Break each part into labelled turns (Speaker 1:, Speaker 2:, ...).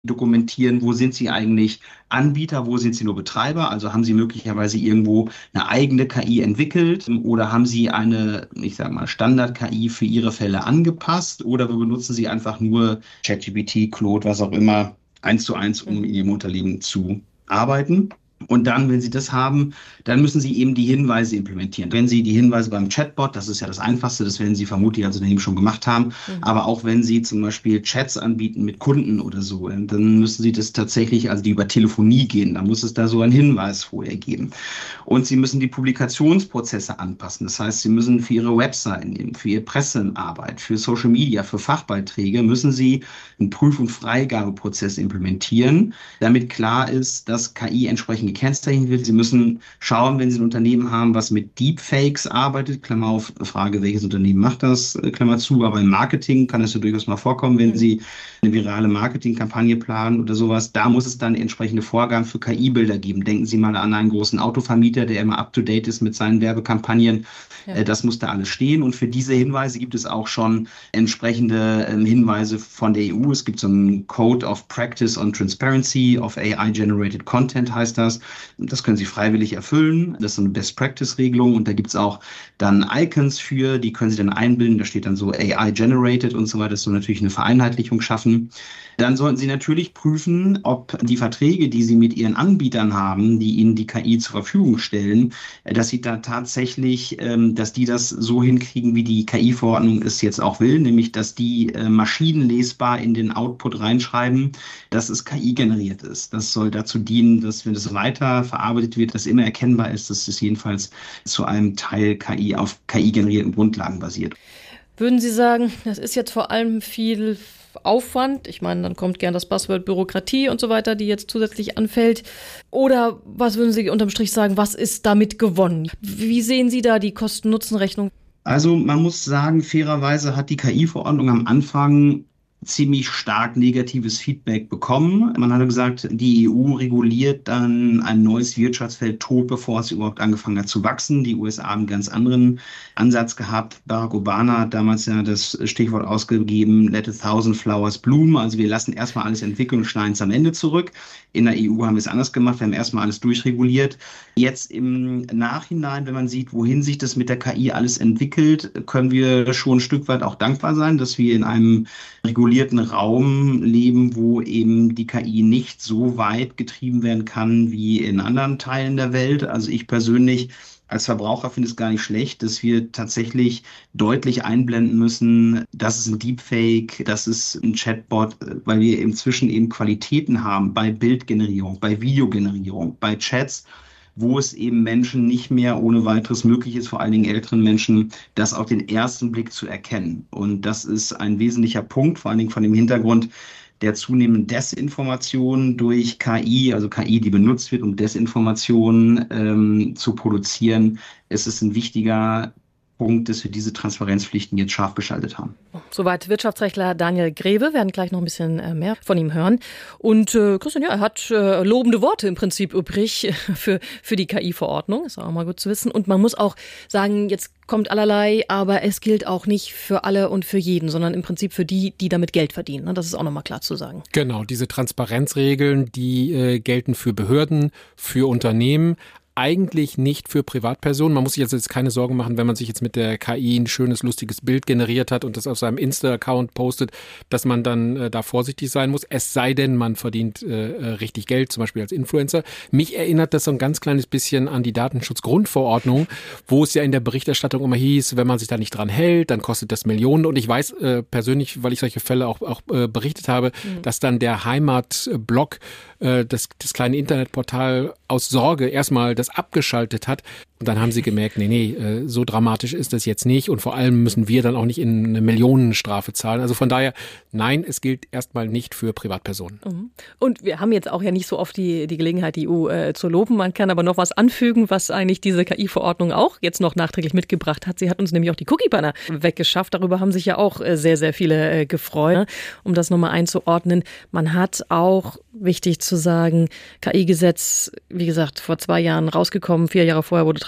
Speaker 1: dokumentieren, wo sind Sie eigentlich Anbieter, wo sind Sie nur Betreiber? Also haben Sie möglicherweise irgendwo eine eigene KI entwickelt oder haben Sie eine, ich sage mal, Standard-KI für Ihre Fälle angepasst oder benutzen Sie einfach nur ChatGPT, Claude, was auch immer, eins zu eins, um in Ihrem Unternehmen zu arbeiten? Und dann, wenn Sie das haben, dann müssen Sie eben die Hinweise implementieren. Wenn Sie die Hinweise beim Chatbot, das ist ja das Einfachste, das werden Sie vermutlich als Unternehmen schon gemacht haben,
Speaker 2: Mhm.
Speaker 1: aber auch wenn Sie zum Beispiel Chats anbieten mit Kunden oder so, dann müssen Sie das tatsächlich, also die über Telefonie gehen, dann muss es da so einen Hinweis vorher geben. Und Sie müssen die Publikationsprozesse anpassen. Das heißt, Sie müssen für Ihre Webseiten, für Ihre Pressearbeit, für Social Media, für Fachbeiträge, müssen Sie einen Prüf- und Freigabeprozess implementieren, damit klar ist, dass KI entsprechend gekennzeichnet wird. Sie müssen schauen, wenn Sie ein Unternehmen haben, was mit Deepfakes arbeitet, Klammer auf, Frage, welches Unternehmen macht das, Klammer zu, aber im Marketing kann es ja durchaus mal vorkommen, wenn
Speaker 2: Mhm.
Speaker 1: Sie eine virale Marketingkampagne planen oder sowas, da muss es dann entsprechende Vorgaben für KI-Bilder geben. Denken Sie mal an einen großen Autovermieter, der immer up-to-date ist mit seinen Werbekampagnen.
Speaker 2: Ja.
Speaker 1: Das muss da alles stehen. Und für diese Hinweise gibt es auch schon entsprechende Hinweise von der EU. Es gibt so einen Code of Practice on Transparency of AI-Generated Content, heißt das. Das können Sie freiwillig erfüllen. Das ist so eine Best-Practice-Regelung. Und da gibt es auch dann Icons für, die können Sie dann einbilden. Da steht dann so AI-Generated und so weiter. Das soll natürlich eine Vereinheitlichung schaffen. Dann sollten Sie natürlich prüfen, ob die Verträge, die Sie mit Ihren Anbietern haben, die Ihnen die KI zur Verfügung stellen, dass Sie da tatsächlich, dass die das so hinkriegen, wie die KI-Verordnung es jetzt auch will, nämlich dass die maschinenlesbar in den Output reinschreiben, dass es KI generiert ist. Das soll dazu dienen, dass, wenn es weiter verarbeitet wird, dass immer erkennbar ist, dass es jedenfalls zu einem Teil KI auf KI generierten Grundlagen basiert.
Speaker 2: Würden Sie sagen, das ist jetzt vor allem viel Aufwand? Ich meine, dann kommt gern das Buzzword Bürokratie und so weiter, die jetzt zusätzlich anfällt. Oder was würden Sie unterm Strich sagen, was ist damit gewonnen? Wie sehen Sie da die Kosten-Nutzen-Rechnung?
Speaker 1: Also man muss sagen, fairerweise hat die KI-Verordnung am Anfang ziemlich stark negatives Feedback bekommen. Man hatte gesagt, die EU reguliert dann ein neues Wirtschaftsfeld tot, bevor es überhaupt angefangen hat zu wachsen. Die USA haben einen ganz anderen Ansatz gehabt. Barack Obama hat damals ja das Stichwort ausgegeben, let a thousand flowers bloom. Also wir lassen erstmal alles entwickeln und schneiden es am Ende zurück. In der EU haben wir es anders gemacht. Wir haben erstmal alles durchreguliert. Jetzt im Nachhinein, wenn man sieht, wohin sich das mit der KI alles entwickelt, können wir schon ein Stück weit auch dankbar sein, dass wir in einem regulierten Raum leben, wo eben die KI nicht so weit getrieben werden kann wie in anderen Teilen der Welt. Also ich persönlich als Verbraucher finde es gar nicht schlecht, dass wir tatsächlich deutlich einblenden müssen, das ist ein Deepfake, das ist ein Chatbot, weil wir inzwischen eben Qualitäten haben bei Bildgenerierung, bei Videogenerierung, bei Chats, wo es eben Menschen nicht mehr ohne weiteres möglich ist, vor allen Dingen älteren Menschen, das auf den ersten Blick zu erkennen. Und das ist ein wesentlicher Punkt, vor allen Dingen von dem Hintergrund der zunehmenden Desinformation durch KI, also KI, die benutzt wird, um Desinformation zu produzieren. Es ist ein wichtiger Punkt, dass wir diese Transparenzpflichten jetzt scharf geschaltet haben.
Speaker 2: Soweit Wirtschaftsrechtler Daniel Greve. Wir werden gleich noch ein bisschen mehr von ihm hören. Und Christian, ja, er hat lobende Worte im Prinzip übrig für die KI-Verordnung. Ist auch mal gut zu wissen. Und man muss auch sagen, jetzt kommt allerlei, aber es gilt auch nicht für alle und für jeden, sondern im Prinzip für die, die damit Geld verdienen. Das ist auch nochmal klar zu sagen.
Speaker 3: Genau, diese Transparenzregeln, die gelten für Behörden, für Unternehmen, eigentlich nicht für Privatpersonen. Man muss sich jetzt keine Sorgen machen, wenn man sich jetzt mit der KI ein schönes, lustiges Bild generiert hat und das auf seinem Insta-Account postet, dass man dann da vorsichtig sein muss. Es sei denn, man verdient richtig Geld, zum Beispiel als Influencer. Mich erinnert das so ein ganz kleines bisschen an die Datenschutzgrundverordnung, wo es ja in der Berichterstattung immer hieß, wenn man sich da nicht dran hält, dann kostet das Millionen. Und ich weiß persönlich, weil ich solche Fälle auch berichtet habe, dass dann der Heimatblog, das kleine Internetportal aus Sorge erstmal das abgeschaltet hat. Und dann haben sie gemerkt, nee, so dramatisch ist das jetzt nicht. Und vor allem müssen wir dann auch nicht in eine Millionenstrafe zahlen. Also von daher, nein, es gilt erstmal nicht für Privatpersonen.
Speaker 2: Und wir haben jetzt auch ja nicht so oft die Gelegenheit, die EU zu loben. Man kann aber noch was anfügen, was eigentlich diese KI-Verordnung auch jetzt noch nachträglich mitgebracht hat. Sie hat uns nämlich auch die Cookie-Banner weggeschafft. Darüber haben sich ja auch sehr, sehr viele gefreut. Um das nochmal einzuordnen, man hat auch, wichtig zu sagen, KI-Gesetz, wie gesagt, vor 2 Jahren rausgekommen. 4 Jahre vorher wurde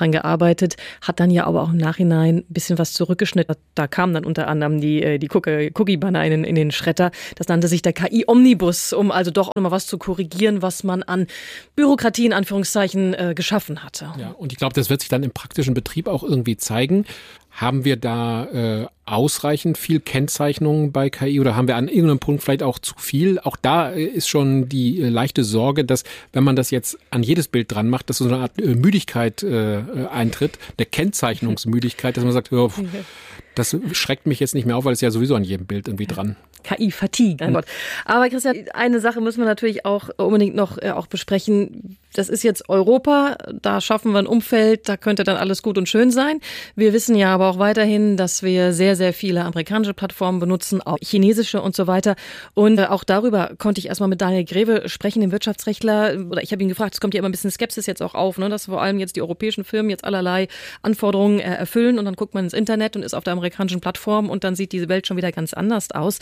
Speaker 2: dran gearbeitet, hat dann ja aber auch im Nachhinein ein bisschen was zurückgeschnitten. Da kamen dann unter anderem die Cookie-Banner in den Schredder. Das nannte sich der KI-Omnibus, um also doch nochmal was zu korrigieren, was man an Bürokratie in Anführungszeichen geschaffen hatte.
Speaker 3: Ja, und ich glaube, das wird sich dann im praktischen Betrieb auch irgendwie zeigen. Haben wir da ausreichend viel Kennzeichnung bei KI oder haben wir an irgendeinem Punkt vielleicht auch zu viel? Auch da ist schon die leichte Sorge, dass, wenn man das jetzt an jedes Bild dran macht, dass so eine Art Müdigkeit eintritt, eine Kennzeichnungsmüdigkeit, dass man sagt, oh, das schreckt mich jetzt nicht mehr auf, weil es ja sowieso an jedem Bild irgendwie dran.
Speaker 2: KI-Fatigue. Aber Christian, eine Sache müssen wir natürlich auch unbedingt noch auch besprechen. Das ist jetzt Europa, da schaffen wir ein Umfeld, da könnte dann alles gut und schön sein. Wir wissen ja aber auch weiterhin, dass wir sehr, sehr viele amerikanische Plattformen benutzen, auch chinesische und so weiter. Und auch darüber konnte ich erstmal mit Daniel Greve sprechen, dem Wirtschaftsrechtler. Oder ich habe ihn gefragt, es kommt ja immer ein bisschen Skepsis jetzt auch auf, ne, dass vor allem jetzt die europäischen Firmen jetzt allerlei Anforderungen erfüllen und dann guckt man ins Internet und ist auf der amerikanischen Plattform und dann sieht diese Welt schon wieder ganz anders aus.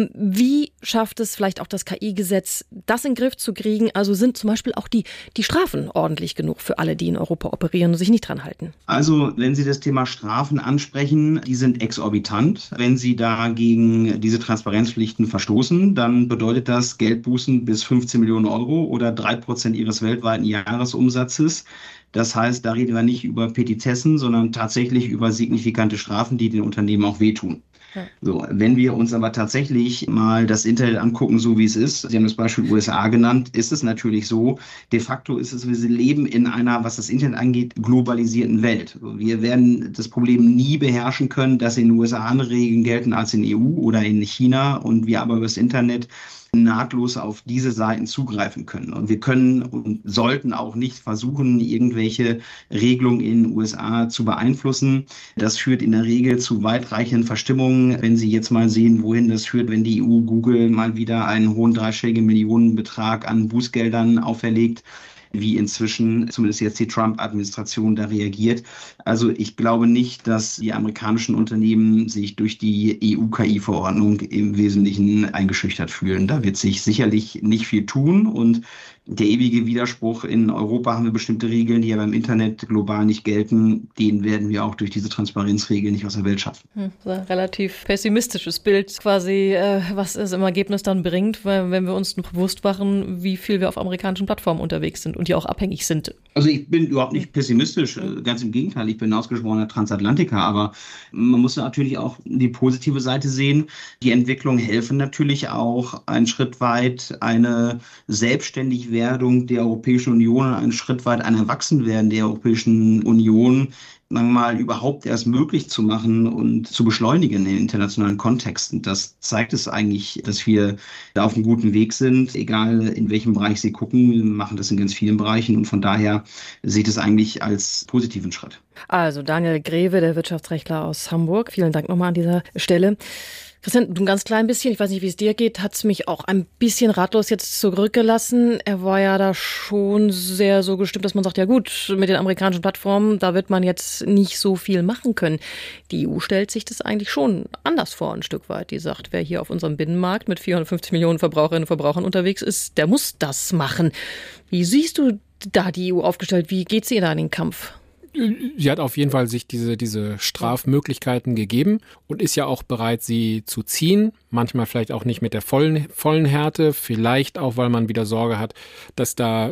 Speaker 2: Wie schafft es vielleicht auch das KI-Gesetz, das in den Griff zu kriegen? Also sind zum Beispiel auch die Strafen ordentlich genug für alle, die in Europa operieren und sich nicht dran halten?
Speaker 1: Also, wenn Sie das Thema Strafen ansprechen, die sind exorbitant. Wenn Sie da gegen diese Transparenzpflichten verstoßen, dann bedeutet das Geldbußen bis 15 Millionen Euro oder 3% Ihres weltweiten Jahresumsatzes. Das heißt, da reden wir nicht über Petitessen, sondern tatsächlich über signifikante Strafen, die den Unternehmen auch wehtun. Ja. So, wenn wir uns aber tatsächlich mal das Internet angucken, so wie es ist, Sie haben das Beispiel USA genannt, ist es natürlich so, de facto ist es, wir leben in einer, was das Internet angeht, globalisierten Welt. Wir werden das Problem nie beherrschen können, dass in den USA andere Regeln gelten als in der EU oder in China und wir aber über das Internet nahtlos auf diese Seiten zugreifen können. Und wir können und sollten auch nicht versuchen, irgendwelche Regelungen in den USA zu beeinflussen. Das führt in der Regel zu weitreichenden Verstimmungen. Wenn Sie jetzt mal sehen, wohin das führt, wenn die EU Google mal wieder einen hohen dreistelligen Millionenbetrag an Bußgeldern auferlegt, wie inzwischen zumindest jetzt die Trump-Administration da reagiert. Also ich glaube nicht, dass die amerikanischen Unternehmen sich durch die EU-KI-Verordnung im Wesentlichen eingeschüchtert fühlen. Da wird sich sicherlich nicht viel tun und der ewige Widerspruch, in Europa haben wir bestimmte Regeln, die ja beim Internet global nicht gelten, den werden wir auch durch diese Transparenzregeln nicht aus der Welt schaffen.
Speaker 2: Ein relativ pessimistisches Bild quasi, was es im Ergebnis dann bringt, weil, wenn wir uns bewusst machen, wie viel wir auf amerikanischen Plattformen unterwegs sind und die auch abhängig sind.
Speaker 1: Also ich bin überhaupt nicht pessimistisch, ganz im Gegenteil, ich bin ein ausgesprochener Transatlantiker, aber man muss natürlich auch die positive Seite sehen. Die Entwicklungen helfen natürlich auch einen Schritt weit eine Selbstständigwerdung der Europäischen Union, einen Schritt weit ein Erwachsenwerden der Europäischen Union, mal überhaupt erst möglich zu machen und zu beschleunigen in internationalen Kontexten. Das zeigt es eigentlich, dass wir da auf einem guten Weg sind, egal in welchem Bereich Sie gucken. Wir machen das in ganz vielen Bereichen und von daher sehe ich es eigentlich als positiven Schritt.
Speaker 2: Also Daniel Greve, der Wirtschaftsrechtler aus Hamburg. Vielen Dank nochmal an dieser Stelle. Christian, du ein ganz klein bisschen, ich weiß nicht, wie es dir geht, hat es mich auch ein bisschen ratlos jetzt zurückgelassen. Er war ja da schon sehr so gestimmt, dass man sagt, ja gut, mit den amerikanischen Plattformen, da wird man jetzt nicht so viel machen können. Die EU stellt sich das eigentlich schon anders vor, ein Stück weit. Die sagt, wer hier auf unserem Binnenmarkt mit 450 Millionen Verbraucherinnen und Verbrauchern unterwegs ist, der muss das machen. Wie siehst du da die EU aufgestellt? Wie geht sie da in den Kampf?
Speaker 3: Sie hat auf jeden Fall sich diese Strafmöglichkeiten gegeben und ist ja auch bereit, sie zu ziehen. Manchmal vielleicht auch nicht mit der vollen Härte, vielleicht auch, weil man wieder Sorge hat, dass da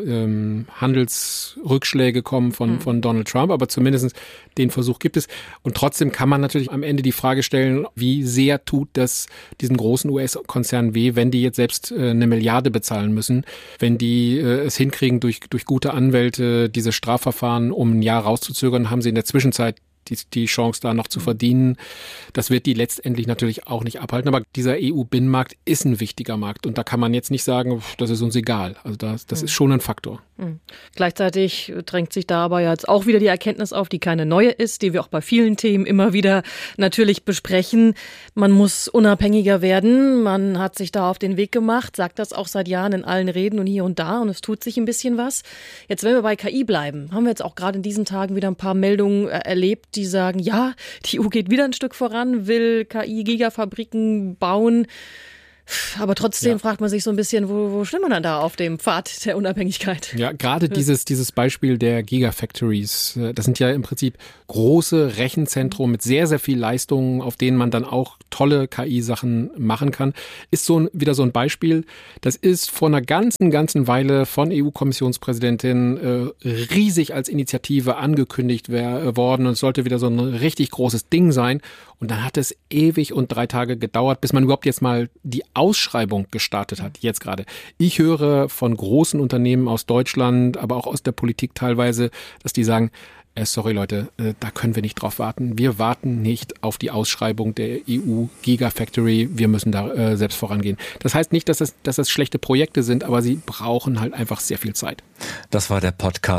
Speaker 3: Handelsrückschläge kommen von Donald Trump. Aber zumindest den Versuch gibt es. Und trotzdem kann man natürlich am Ende die Frage stellen, wie sehr tut das diesen großen US-Konzernen weh, wenn die jetzt selbst 1 Milliarde bezahlen müssen, wenn die es hinkriegen, durch gute Anwälte diese Strafverfahren um ein Jahr rauszuzögern, haben sie in der Zwischenzeit die Chance da noch zu verdienen. Das wird die letztendlich natürlich auch nicht abhalten. Aber dieser EU-Binnenmarkt ist ein wichtiger Markt. Und da kann man jetzt nicht sagen, das ist uns egal. Also das ist schon ein Faktor.
Speaker 2: Gleichzeitig drängt sich da aber jetzt auch wieder die Erkenntnis auf, die keine neue ist, die wir auch bei vielen Themen immer wieder natürlich besprechen. Man muss unabhängiger werden. Man hat sich da auf den Weg gemacht, sagt das auch seit Jahren in allen Reden und hier und da. Und es tut sich ein bisschen was. Jetzt, wenn wir bei KI bleiben, haben wir jetzt auch gerade in diesen Tagen wieder ein paar Meldungen erlebt, die sagen, ja, die EU geht wieder ein Stück voran, will KI-Gigafabriken bauen. Aber trotzdem fragt man sich so ein bisschen, wo stehen wir dann da auf dem Pfad der Unabhängigkeit?
Speaker 3: Ja, gerade dieses Beispiel der Gigafactories, das sind ja im Prinzip große Rechenzentren mit sehr, sehr viel Leistung, auf denen man dann auch tolle KI-Sachen machen kann, ist wieder so ein Beispiel. Das ist vor einer ganzen Weile von EU-Kommissionspräsidentin riesig als Initiative angekündigt worden und es sollte wieder so ein richtig großes Ding sein. Und dann hat es ewig und 3 Tage gedauert, bis man überhaupt jetzt mal die Ausschreibung gestartet hat, jetzt gerade. Ich höre von großen Unternehmen aus Deutschland, aber auch aus der Politik teilweise, dass die sagen, sorry Leute, da können wir nicht drauf warten. Wir warten nicht auf die Ausschreibung der EU-Gigafactory. Wir müssen da selbst vorangehen. Das heißt nicht, dass das schlechte Projekte sind, aber sie brauchen halt einfach sehr viel Zeit.
Speaker 4: Das war der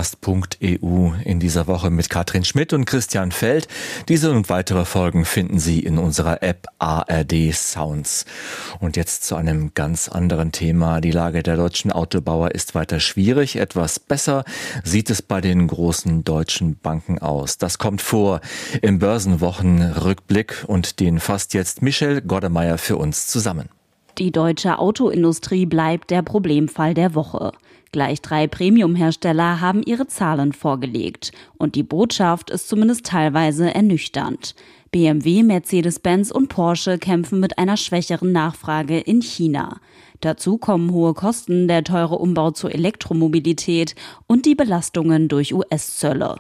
Speaker 4: Podcast.eu in dieser Woche mit Katrin Schmidt und Christian Feld. Diese und weitere Folgen finden Sie in unserer App ARD Sounds. Und jetzt zu einem ganz anderen Thema. Die Lage der deutschen Autobauer ist weiter schwierig. Etwas besser sieht es bei den großen deutschen Banken aus. Das kommt vor im Börsenwochenrückblick und den fasst jetzt Michel Goddemeyer für uns zusammen.
Speaker 5: Die deutsche Autoindustrie bleibt der Problemfall der Woche. Gleich 3 Premium-Hersteller haben ihre Zahlen vorgelegt. Und die Botschaft ist zumindest teilweise ernüchternd. BMW, Mercedes-Benz und Porsche kämpfen mit einer schwächeren Nachfrage in China. Dazu kommen hohe Kosten, der teure Umbau zur Elektromobilität und die Belastungen durch US-Zölle.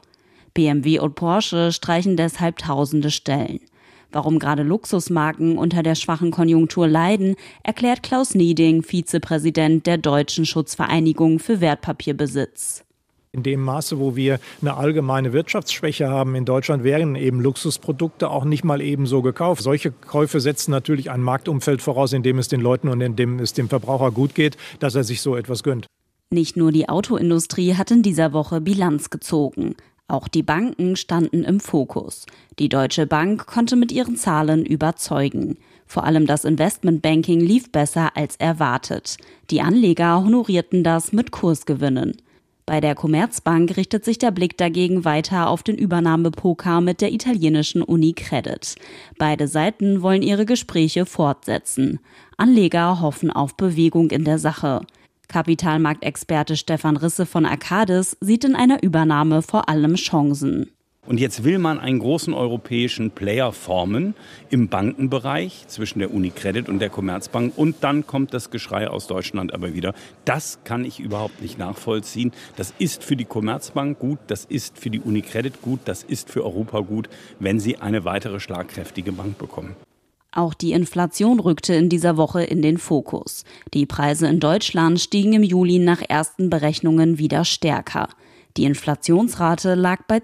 Speaker 5: BMW und Porsche streichen deshalb tausende Stellen. Warum gerade Luxusmarken unter der schwachen Konjunktur leiden, erklärt Klaus Nieding, Vizepräsident der Deutschen Schutzvereinigung für Wertpapierbesitz.
Speaker 6: In dem Maße, wo wir eine allgemeine Wirtschaftsschwäche haben in Deutschland, werden eben Luxusprodukte auch nicht mal ebenso gekauft. Solche Käufe setzen natürlich ein Marktumfeld voraus, in dem es den Leuten und in dem es dem Verbraucher gut geht, dass er sich so etwas gönnt.
Speaker 5: Nicht nur die Autoindustrie hat in dieser Woche Bilanz gezogen. Auch die Banken standen im Fokus. Die Deutsche Bank konnte mit ihren Zahlen überzeugen. Vor allem das Investmentbanking lief besser als erwartet. Die Anleger honorierten das mit Kursgewinnen. Bei der Commerzbank richtet sich der Blick dagegen weiter auf den Übernahmepoker mit der italienischen UniCredit. Beide Seiten wollen ihre Gespräche fortsetzen. Anleger hoffen auf Bewegung in der Sache. Kapitalmarktexperte Stefan Risse von Arcadis sieht in einer Übernahme vor allem Chancen.
Speaker 7: Und jetzt will man einen großen europäischen Player formen im Bankenbereich zwischen der UniCredit und der Commerzbank. Und dann kommt das Geschrei aus Deutschland aber wieder. Das kann ich überhaupt nicht nachvollziehen. Das ist für die Commerzbank gut, das ist für die UniCredit gut, das ist für Europa gut, wenn sie eine weitere schlagkräftige Bank bekommen.
Speaker 5: Auch die Inflation rückte in dieser Woche in den Fokus. Die Preise in Deutschland stiegen im Juli nach ersten Berechnungen wieder stärker. Die Inflationsrate lag bei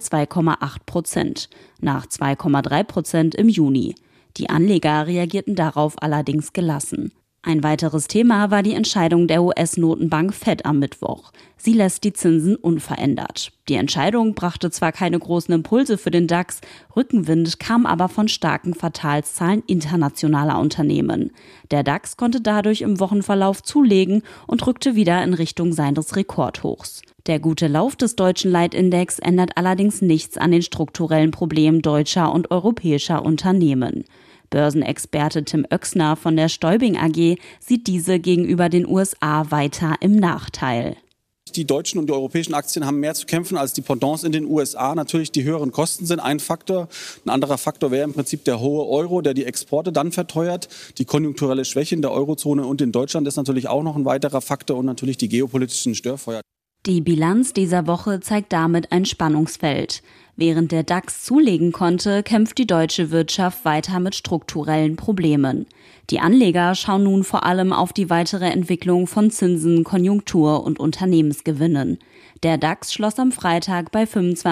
Speaker 5: 2,8%, nach 2,3% im Juni. Die Anleger reagierten darauf allerdings gelassen. Ein weiteres Thema war die Entscheidung der US-Notenbank Fed am Mittwoch. Sie lässt die Zinsen unverändert. Die Entscheidung brachte zwar keine großen Impulse für den DAX, Rückenwind kam aber von starken Quartalszahlen internationaler Unternehmen. Der DAX konnte dadurch im Wochenverlauf zulegen und rückte wieder in Richtung seines Rekordhochs. Der gute Lauf des deutschen Leitindex ändert allerdings nichts an den strukturellen Problemen deutscher und europäischer Unternehmen. Börsenexperte Tim Oechsner von der Stäubing AG sieht diese gegenüber den USA weiter im Nachteil.
Speaker 8: Die deutschen und die europäischen Aktien haben mehr zu kämpfen als die Pendants in den USA. Natürlich die höheren Kosten sind ein Faktor. Ein anderer Faktor wäre im Prinzip der hohe Euro, der die Exporte dann verteuert. Die konjunkturelle Schwäche in der Eurozone und in Deutschland ist natürlich auch noch ein weiterer Faktor und natürlich die geopolitischen Störfeuer.
Speaker 5: Die Bilanz dieser Woche zeigt damit ein Spannungsfeld. Während der DAX zulegen konnte, kämpft die deutsche Wirtschaft weiter mit strukturellen Problemen. Die Anleger schauen nun vor allem auf die weitere Entwicklung von Zinsen, Konjunktur und Unternehmensgewinnen. Der DAX schloss am Freitag bei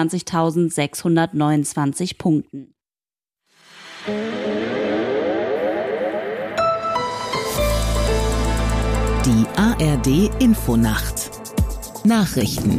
Speaker 5: 25.629 Punkten.
Speaker 9: Die ARD Infonacht. Nachrichten.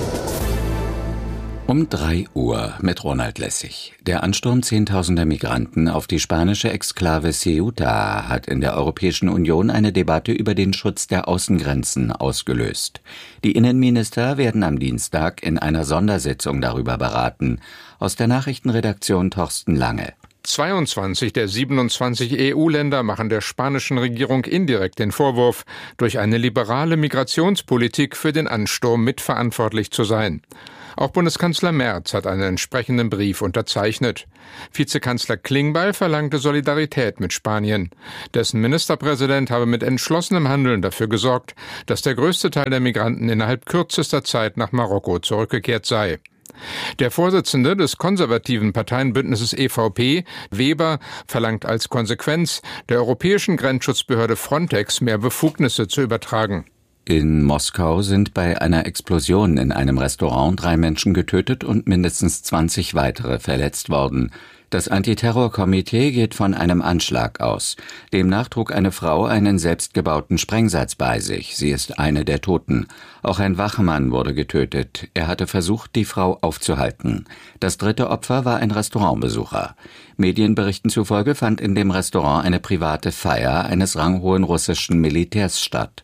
Speaker 10: Um 3 Uhr mit Ronald Lessig. Der Ansturm zehntausender Migranten auf die spanische Exklave Ceuta hat in der Europäischen Union eine Debatte über den Schutz der Außengrenzen ausgelöst. Die Innenminister werden am Dienstag in einer Sondersitzung darüber beraten. Aus der Nachrichtenredaktion Thorsten Lange.
Speaker 11: 22 der 27 EU-Länder machen der spanischen Regierung indirekt den Vorwurf, durch eine liberale Migrationspolitik für den Ansturm mitverantwortlich zu sein. Auch Bundeskanzler Merz hat einen entsprechenden Brief unterzeichnet. Vizekanzler Klingbeil verlangte Solidarität mit Spanien. Dessen Ministerpräsident habe mit entschlossenem Handeln dafür gesorgt, dass der größte Teil der Migranten innerhalb kürzester Zeit nach Marokko zurückgekehrt sei. Der Vorsitzende des konservativen Parteienbündnisses EVP, Weber, verlangt als Konsequenz, der europäischen Grenzschutzbehörde Frontex mehr Befugnisse zu übertragen.
Speaker 10: In Moskau sind bei einer Explosion in einem Restaurant 3 Menschen getötet und mindestens 20 weitere verletzt worden. Das Antiterrorkomitee geht von einem Anschlag aus. Demnach trug eine Frau einen selbstgebauten Sprengsatz bei sich. Sie ist eine der Toten. Auch ein Wachmann wurde getötet. Er hatte versucht, die Frau aufzuhalten. Das 3. Opfer war ein Restaurantbesucher. Medienberichten zufolge fand in dem Restaurant eine private Feier eines ranghohen russischen Militärs statt.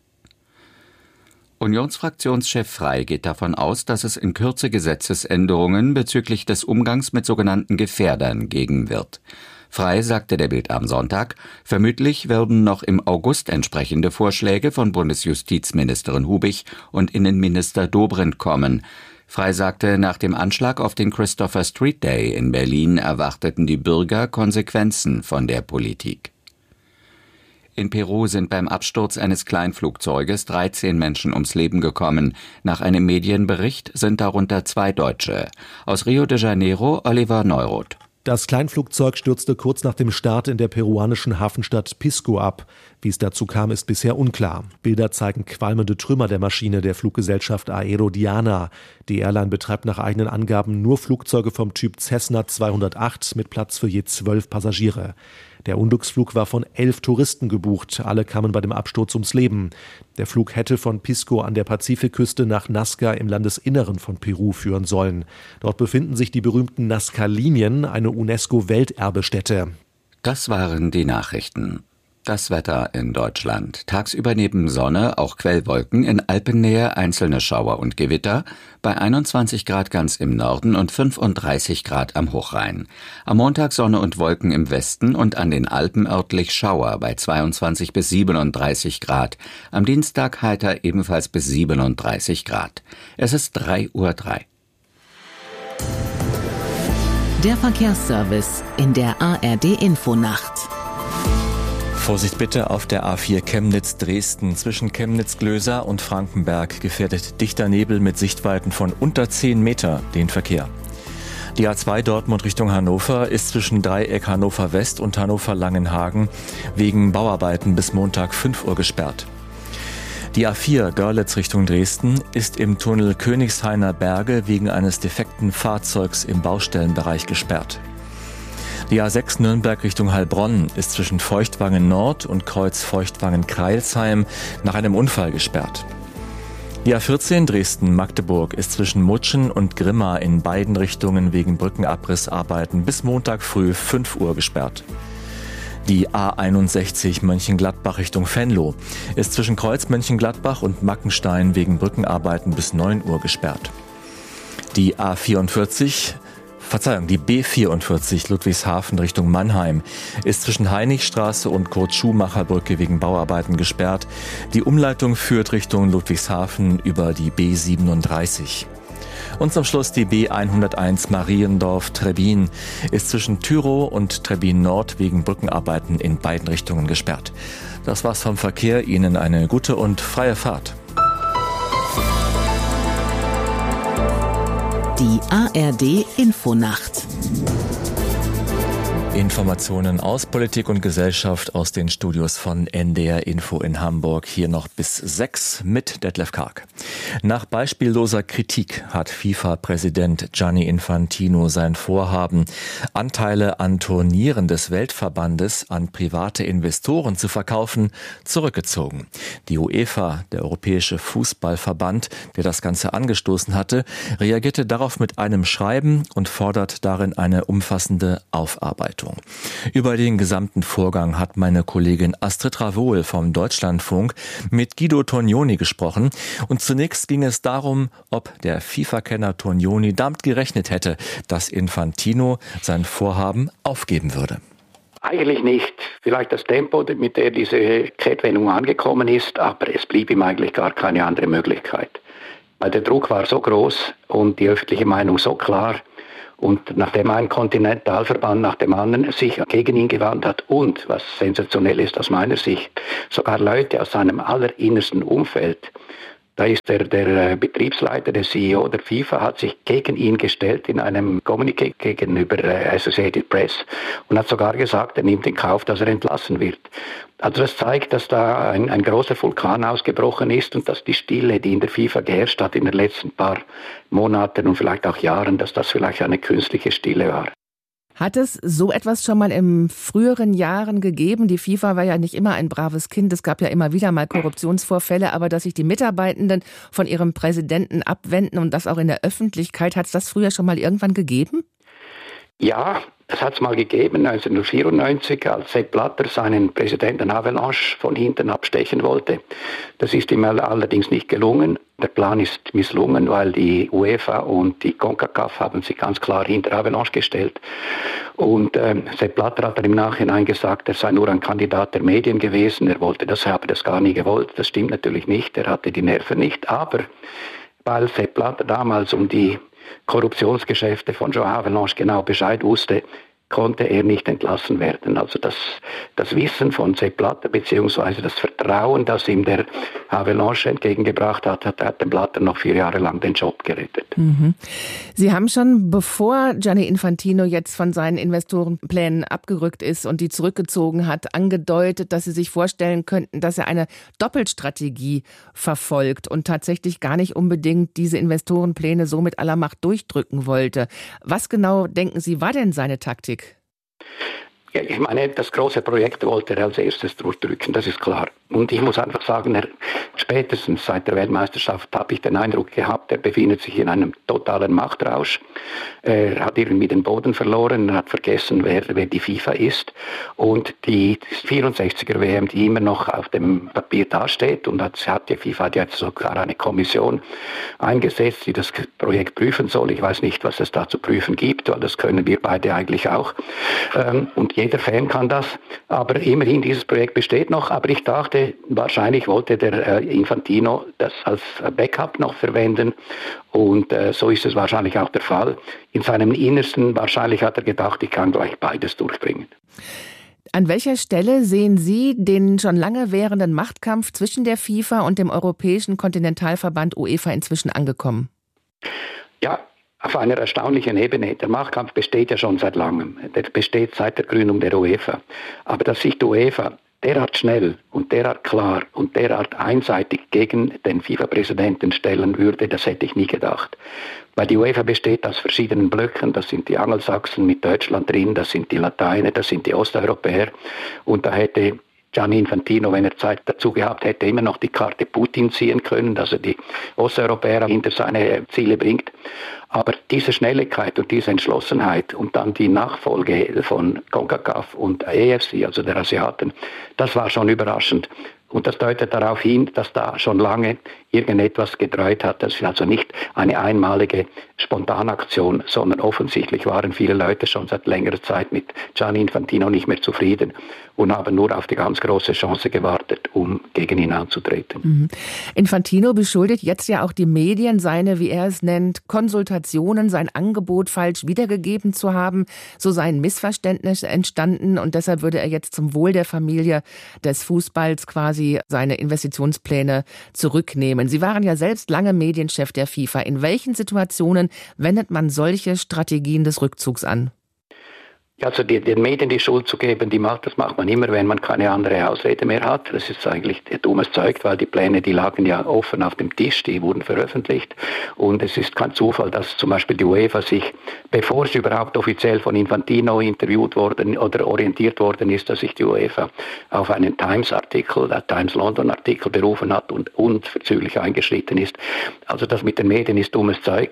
Speaker 10: Unionsfraktionschef Frey geht davon aus, dass es in Kürze Gesetzesänderungen bezüglich des Umgangs mit sogenannten Gefährdern geben wird. Frey sagte der Bild am Sonntag, vermutlich werden noch im August entsprechende Vorschläge von Bundesjustizministerin Hubich und Innenminister Dobrindt kommen. Frey sagte, nach dem Anschlag auf den Christopher Street Day in Berlin erwarteten die Bürger Konsequenzen von der Politik. In Peru sind beim Absturz eines Kleinflugzeuges 13 Menschen ums Leben gekommen. Nach einem Medienbericht sind darunter 2 Deutsche. Aus Rio de Janeiro, Oliver Neuroth.
Speaker 12: Das Kleinflugzeug stürzte kurz nach dem Start in der peruanischen Hafenstadt Pisco ab. Wie es dazu kam, ist bisher unklar. Bilder zeigen qualmende Trümmer der Maschine der Fluggesellschaft Aerodiana. Die Airline betreibt nach eigenen Angaben nur Flugzeuge vom Typ Cessna 208 mit Platz für je 12 Passagiere. Der Unglücksflug war von 11 Touristen gebucht. Alle kamen bei dem Absturz ums Leben. Der Flug hätte von Pisco an der Pazifikküste nach Nazca im Landesinneren von Peru führen sollen. Dort befinden sich die berühmten Nazca-Linien, eine UNESCO-Welterbestätte.
Speaker 10: Das waren die Nachrichten. Das Wetter in Deutschland. Tagsüber neben Sonne auch Quellwolken, in Alpennähe einzelne Schauer und Gewitter, bei 21 Grad ganz im Norden und 35 Grad am Hochrhein. Am Montag Sonne und Wolken im Westen und an den Alpen örtlich Schauer bei 22 bis 37 Grad. Am Dienstag heiter ebenfalls bis 37 Grad. Es ist 3:03 Uhr.
Speaker 9: Der Verkehrsservice in der ARD-Infonacht.
Speaker 4: Vorsicht bitte auf der A4 Chemnitz-Dresden. Zwischen Chemnitz-Glöser und Frankenberg gefährdet dichter Nebel mit Sichtweiten von unter 10 Meter den Verkehr. Die A2 Dortmund Richtung Hannover ist zwischen Dreieck Hannover West und Hannover Langenhagen wegen Bauarbeiten bis Montag 5 Uhr gesperrt. Die A4 Görlitz Richtung Dresden ist im Tunnel Königshainer Berge wegen eines defekten Fahrzeugs im Baustellenbereich gesperrt. Die A6 Nürnberg Richtung Heilbronn ist zwischen Feuchtwangen Nord und Kreuz Feuchtwangen-Kreilsheim nach einem Unfall gesperrt. Die A14 Dresden-Magdeburg ist zwischen Mutschen und Grimma in beiden Richtungen wegen Brückenabrissarbeiten bis Montag früh 5 Uhr gesperrt. Die A61 Mönchengladbach Richtung Venlo ist zwischen Kreuz Mönchengladbach und Mackenstein wegen Brückenarbeiten bis 9 Uhr gesperrt. Die B44 Ludwigshafen Richtung Mannheim ist zwischen Heinrichstraße und Kurt-Schumacher-Brücke wegen Bauarbeiten gesperrt. Die Umleitung führt Richtung Ludwigshafen über die B37. Und zum Schluss die B101 Mariendorf-Trebbin ist zwischen Tyrow und Trebbin Nord wegen Brückenarbeiten in beiden Richtungen gesperrt. Das war's vom Verkehr. Ihnen eine gute und freie Fahrt.
Speaker 9: Die ARD Infonacht.
Speaker 4: Informationen aus Politik und Gesellschaft aus den Studios von NDR Info in Hamburg. Hier noch bis 6 mit Detlef Karg. Nach beispielloser Kritik hat FIFA-Präsident Gianni Infantino sein Vorhaben, Anteile an Turnieren des Weltverbandes an private Investoren zu verkaufen, zurückgezogen. Die UEFA, der Europäische Fußballverband, der das Ganze angestoßen hatte, reagierte darauf mit einem Schreiben und fordert darin eine umfassende Aufarbeitung. Über den gesamten Vorgang hat meine Kollegin Astrid Ravohl vom Deutschlandfunk mit Guido Tognoni gesprochen und zunächst Zunächst ging es darum, ob der FIFA-Kenner Tonioni damit gerechnet hätte, dass Infantino sein Vorhaben aufgeben würde.
Speaker 13: Eigentlich nicht. Vielleicht das Tempo, mit dem diese Kehrtwendung angekommen ist, aber es blieb ihm eigentlich gar keine andere Möglichkeit. Weil der Druck war so groß und die öffentliche Meinung so klar. Und nachdem ein Kontinentalverband nach dem anderen sich gegen ihn gewandt hat und, was sensationell ist aus meiner Sicht, sogar Leute aus seinem allerinnersten Umfeld, da ist der Betriebsleiter, der CEO der FIFA, hat sich gegen ihn gestellt in einem Kommuniqué gegenüber Associated Press und hat sogar gesagt, er nimmt in Kauf, dass er entlassen wird. Also das zeigt, dass da ein großer Vulkan ausgebrochen ist und dass die Stille, die in der FIFA geherrscht hat in den letzten paar Monaten und vielleicht auch Jahren, dass das vielleicht eine künstliche Stille war.
Speaker 14: Hat es so etwas schon mal in früheren Jahren gegeben? Die FIFA war ja nicht immer ein braves Kind. Es gab ja immer wieder mal Korruptionsvorfälle, aber dass sich die Mitarbeitenden von ihrem Präsidenten abwenden und das auch in der Öffentlichkeit, hat es das früher schon mal irgendwann gegeben?
Speaker 13: Ja, es hat es mal gegeben, 1994, als Sepp Blatter seinen Präsidenten Havelange von hinten abstechen wollte. Das ist ihm allerdings nicht gelungen. Der Plan ist misslungen, weil die UEFA und die CONCACAF haben sich ganz klar hinter Havelange gestellt. Und Sepp Blatter hat dann im Nachhinein gesagt, er sei nur ein Kandidat der Medien gewesen. Er habe das gar nie gewollt. Das stimmt natürlich nicht. Er hatte die Nerven nicht. Aber weil Sepp Blatter damals um die Korruptionsgeschäfte von João Havelange genau Bescheid wusste, konnte er nicht entlassen werden. Also das Wissen von Sepp Blatter beziehungsweise das Vertrauen, das ihm der Havelange entgegengebracht hat, hat dem Blatter noch 4 Jahre lang den Job gerettet.
Speaker 14: Mhm. Sie haben schon, bevor Gianni Infantino jetzt von seinen Investorenplänen abgerückt ist und die zurückgezogen hat, angedeutet, dass Sie sich vorstellen könnten, dass er eine Doppelstrategie verfolgt und tatsächlich gar nicht unbedingt diese Investorenpläne so mit aller Macht durchdrücken wollte. Was genau, denken Sie, war denn seine Taktik?
Speaker 13: Ja, ich meine, das große Projekt wollte er als erstes durchdrücken, das ist klar. Und ich muss einfach sagen, spätestens seit der Weltmeisterschaft habe ich den Eindruck gehabt, er befindet sich in einem totalen Machtrausch. Er hat irgendwie den Boden verloren, er hat vergessen, wer die FIFA ist. Und die 64er WM, die immer noch auf dem Papier dasteht, und die FIFA hat jetzt sogar eine Kommission eingesetzt, die das Projekt prüfen soll. Ich weiß nicht, was es da zu prüfen gibt, weil das können wir beide eigentlich auch. Und jeder Fan kann das. Aber immerhin, dieses Projekt besteht noch. Aber ich dachte, wahrscheinlich wollte der Infantino das als Backup noch verwenden. Und so ist es wahrscheinlich auch der Fall. In seinem Innersten wahrscheinlich hat er gedacht, ich kann gleich beides durchbringen.
Speaker 14: An welcher Stelle sehen Sie den schon lange währenden Machtkampf zwischen der FIFA und dem Europäischen Kontinentalverband UEFA inzwischen angekommen?
Speaker 13: Ja, auf einer erstaunlichen Ebene. Der Machtkampf besteht ja schon seit langem. Der besteht seit der Gründung der UEFA. Aber dass sich die UEFA derart schnell und derart klar und derart einseitig gegen den FIFA-Präsidenten stellen würde, das hätte ich nie gedacht. Weil die UEFA besteht aus verschiedenen Blöcken. Das sind die Angelsachsen mit Deutschland drin, das sind die Lateiner, das sind die Osteuropäer. Und da hätte Gianni Infantino, wenn er Zeit dazu gehabt hätte, immer noch die Karte Putin ziehen können, dass er die Osteuropäer hinter seine Ziele bringt. Aber diese Schnelligkeit und diese Entschlossenheit und dann die Nachfolge von CONCACAF und AFC, also der Asiaten, das war schon überraschend. Und das deutet darauf hin, dass da schon lange irgendetwas gedreht hat. Das ist also nicht eine einmalige Spontanaktion, sondern offensichtlich waren viele Leute schon seit längerer Zeit mit Gianni Infantino nicht mehr zufrieden und haben nur auf die ganz große Chance gewartet, um gegen ihn anzutreten.
Speaker 14: Mhm. Infantino beschuldigt jetzt ja auch die Medien, seine, wie er es nennt, Konsultationen, sein Angebot falsch wiedergegeben zu haben. So seien Missverständnisse entstanden und deshalb würde er jetzt zum Wohl der Familie des Fußballs quasi seine Investitionspläne zurücknehmen. Sie waren ja selbst lange Medienchef der FIFA. In welchen Situationen wendet man solche Strategien des Rückzugs an?
Speaker 13: Also den Medien die Schuld zu geben, das macht man immer, wenn man keine andere Ausrede mehr hat. Das ist eigentlich dummes Zeug, weil die Pläne, die lagen ja offen auf dem Tisch, die wurden veröffentlicht. Und es ist kein Zufall, dass zum Beispiel die UEFA sich, bevor sie überhaupt offiziell von Infantino interviewt worden oder orientiert worden ist, dass sich die UEFA auf einen Times-Artikel, der Times-London-Artikel berufen hat und unverzüglich eingeschritten ist. Also das mit den Medien ist dummes Zeug.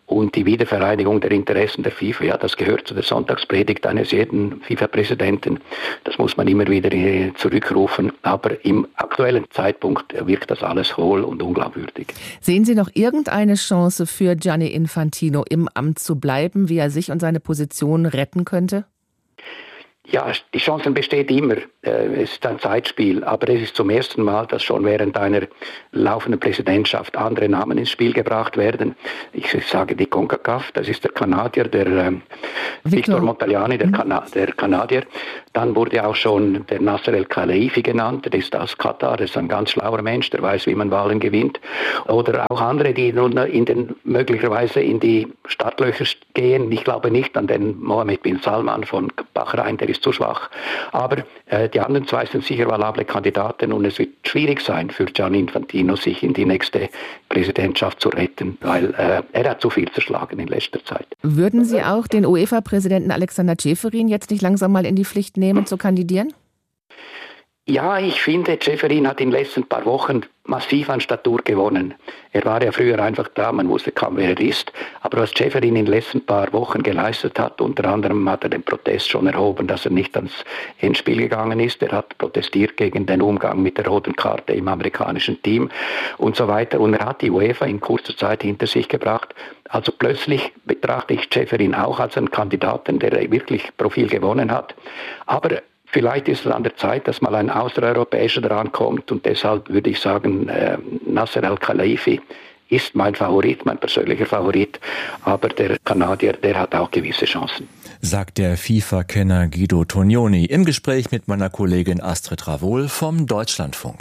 Speaker 13: Und die Wiedervereinigung der Interessen der FIFA, ja, das gehört zu der Sonntagspredigt eines jeden FIFA-Präsidenten. Das muss man immer wieder zurückrufen. Aber im aktuellen Zeitpunkt wirkt das alles hohl und unglaubwürdig.
Speaker 14: Sehen Sie noch irgendeine Chance für Gianni Infantino, im Amt zu bleiben, wie er sich und seine Position retten könnte?
Speaker 13: Ja, die Chancen besteht immer. Es ist ein Zeitspiel, aber es ist zum ersten Mal, dass schon während einer laufenden Präsidentschaft andere Namen ins Spiel gebracht werden. Ich sage die CONCACAF, das ist der Kanadier, der Victor Montagliani, der Kanadier. Dann wurde auch schon der Nasser El-Khelaifi genannt, der ist aus Katar, der ist ein ganz schlauer Mensch, der weiß, wie man Wahlen gewinnt. Oder auch andere, die nun möglicherweise in die Startlöcher gehen. Ich glaube nicht an den Mohammed bin Salman von Bahrain, der ist zu schwach. Aber die anderen zwei sind sicher valable Kandidaten und es wird schwierig sein für Gianni Infantino, sich in die nächste Präsidentschaft zu retten, weil er hat zu viel zerschlagen in letzter Zeit.
Speaker 14: Würden Sie auch den UEFA-Präsidenten Alexander Ceferin jetzt nicht langsam mal in die Pflicht nehmen, zu kandidieren?
Speaker 13: Ja, ich finde, Ceferin hat in den letzten paar Wochen massiv an Statur gewonnen. Er war ja früher einfach da, man wusste kaum, wer er ist. Aber was Ceferin in den letzten paar Wochen geleistet hat, unter anderem hat er den Protest schon erhoben, dass er nicht ans Endspiel gegangen ist. Er hat protestiert gegen den Umgang mit der roten Karte im amerikanischen Team und so weiter. Und er hat die UEFA in kurzer Zeit hinter sich gebracht. Also plötzlich betrachte ich Ceferin auch als einen Kandidaten, der wirklich Profil gewonnen hat. Aber vielleicht ist es an der Zeit, dass mal ein Außereuropäischer dran kommt und deshalb würde ich sagen, Nasser El-Khelaifi ist mein Favorit, mein persönlicher Favorit, aber der Kanadier, der hat auch gewisse Chancen.
Speaker 4: Sagt der FIFA-Kenner Guido Tognoni im Gespräch mit meiner Kollegin Astrid Ravol vom Deutschlandfunk.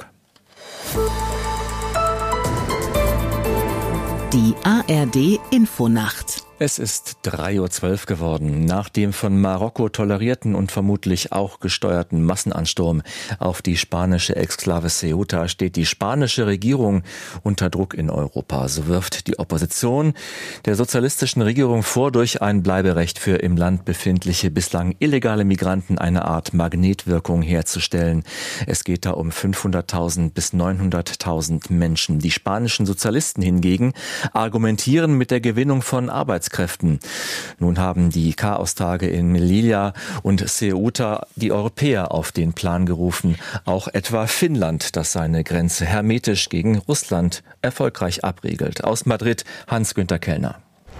Speaker 9: Die ARD Infonacht.
Speaker 4: Es ist 3:12 Uhr geworden. Nach dem von Marokko tolerierten und vermutlich auch gesteuerten Massenansturm auf die spanische Exklave Ceuta steht die spanische Regierung unter Druck in Europa. So wirft die Opposition der sozialistischen Regierung vor, durch ein Bleiberecht für im Land befindliche bislang illegale Migranten eine Art Magnetwirkung herzustellen. Es geht da um 500.000 bis 900.000 Menschen. Die spanischen Sozialisten hingegen argumentieren mit der Gewinnung von Arbeitskräften. Nun haben die Chaostage in Melilla und Ceuta die Europäer auf den Plan gerufen. Auch etwa Finnland, das seine Grenze hermetisch gegen Russland erfolgreich abriegelt. Aus Madrid Hans-Günther Kellner.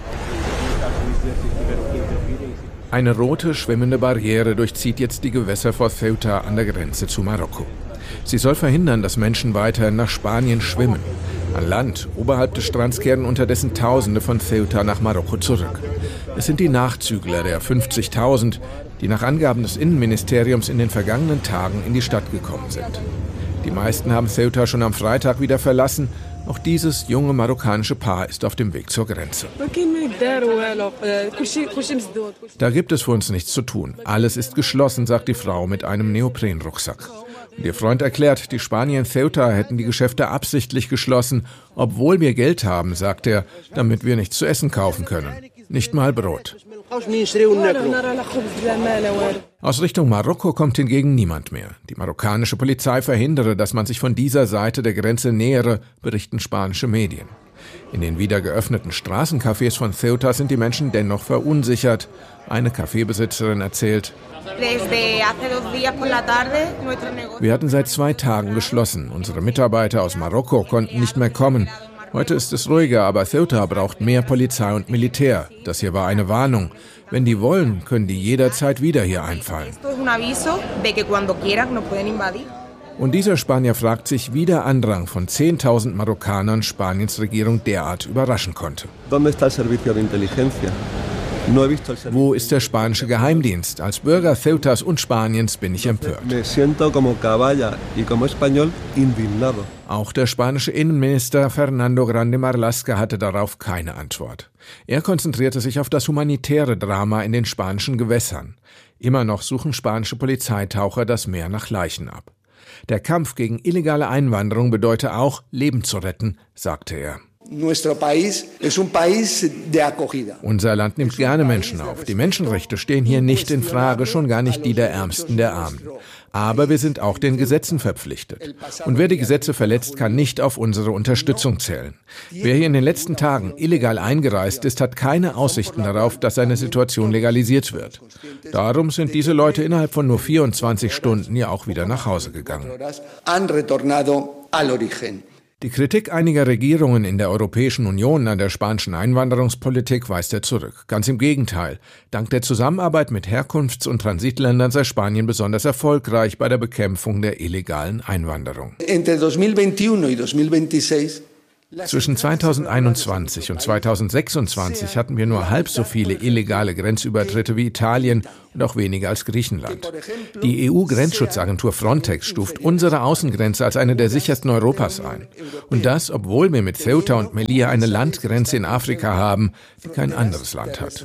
Speaker 11: Eine rote, schwimmende Barriere durchzieht jetzt die Gewässer vor Ceuta an der Grenze zu Marokko. Sie soll verhindern, dass Menschen weiter nach Spanien schwimmen. An Land, oberhalb des Strands, kehren unterdessen Tausende von Ceuta nach Marokko zurück. Es sind die Nachzügler der 50.000, die nach Angaben des Innenministeriums in den vergangenen Tagen in die Stadt gekommen sind. Die meisten haben Ceuta schon am Freitag wieder verlassen. Auch dieses junge marokkanische Paar ist auf dem Weg zur Grenze. Da gibt es für uns nichts zu tun. Alles ist geschlossen, sagt die Frau mit einem Neoprenrucksack. Und ihr Freund erklärt, die Spanier in Ceuta hätten die Geschäfte absichtlich geschlossen, obwohl wir Geld haben, sagt er, damit wir nichts zu essen kaufen können. Nicht mal Brot. Aus Richtung Marokko kommt hingegen niemand mehr. Die marokkanische Polizei verhindere, dass man sich von dieser Seite der Grenze nähere, berichten spanische Medien. In den wieder geöffneten Straßencafés von Ceuta sind die Menschen dennoch verunsichert. Eine Kaffeebesitzerin erzählt: Wir hatten seit 2 Tagen geschlossen. Unsere Mitarbeiter aus Marokko konnten nicht mehr kommen. Heute ist es ruhiger, aber Ceuta braucht mehr Polizei und Militär. Das hier war eine Warnung. Wenn die wollen, können die jederzeit wieder hier einfallen. Und dieser Spanier fragt sich, wie der Andrang von 10.000 Marokkanern Spaniens Regierung derart überraschen konnte. Wo ist der spanische Geheimdienst? Als Bürger Ceutas und Spaniens bin ich empört. Auch der spanische Innenminister Fernando Grande Marlaska hatte darauf keine Antwort. Er konzentrierte sich auf das humanitäre Drama in den spanischen Gewässern. Immer noch suchen spanische Polizeitaucher das Meer nach Leichen ab. Der Kampf gegen illegale Einwanderung bedeute auch, Leben zu retten, sagte er.
Speaker 15: Unser Land nimmt gerne Menschen auf. Die Menschenrechte stehen hier nicht in Frage, schon gar nicht die der Ärmsten der Armen. Aber wir sind auch den Gesetzen verpflichtet. Und wer die Gesetze verletzt, kann nicht auf unsere Unterstützung zählen. Wer hier in den letzten Tagen illegal eingereist ist, hat keine Aussichten darauf, dass seine Situation legalisiert wird. Darum sind diese Leute innerhalb von nur 24 Stunden ja auch wieder nach Hause gegangen. Die Kritik einiger Regierungen in der Europäischen Union an der spanischen Einwanderungspolitik weist er zurück. Ganz im Gegenteil. Dank der Zusammenarbeit mit Herkunfts- und Transitländern sei Spanien besonders erfolgreich bei der Bekämpfung der illegalen Einwanderung. Zwischen 2021 und 2026 hatten wir nur halb so viele illegale Grenzübertritte wie Italien und auch weniger als Griechenland. Die EU-Grenzschutzagentur Frontex stuft unsere Außengrenze als eine der sichersten Europas ein. Und das, obwohl wir mit Ceuta und Melilla eine Landgrenze in Afrika haben, die kein anderes Land hat.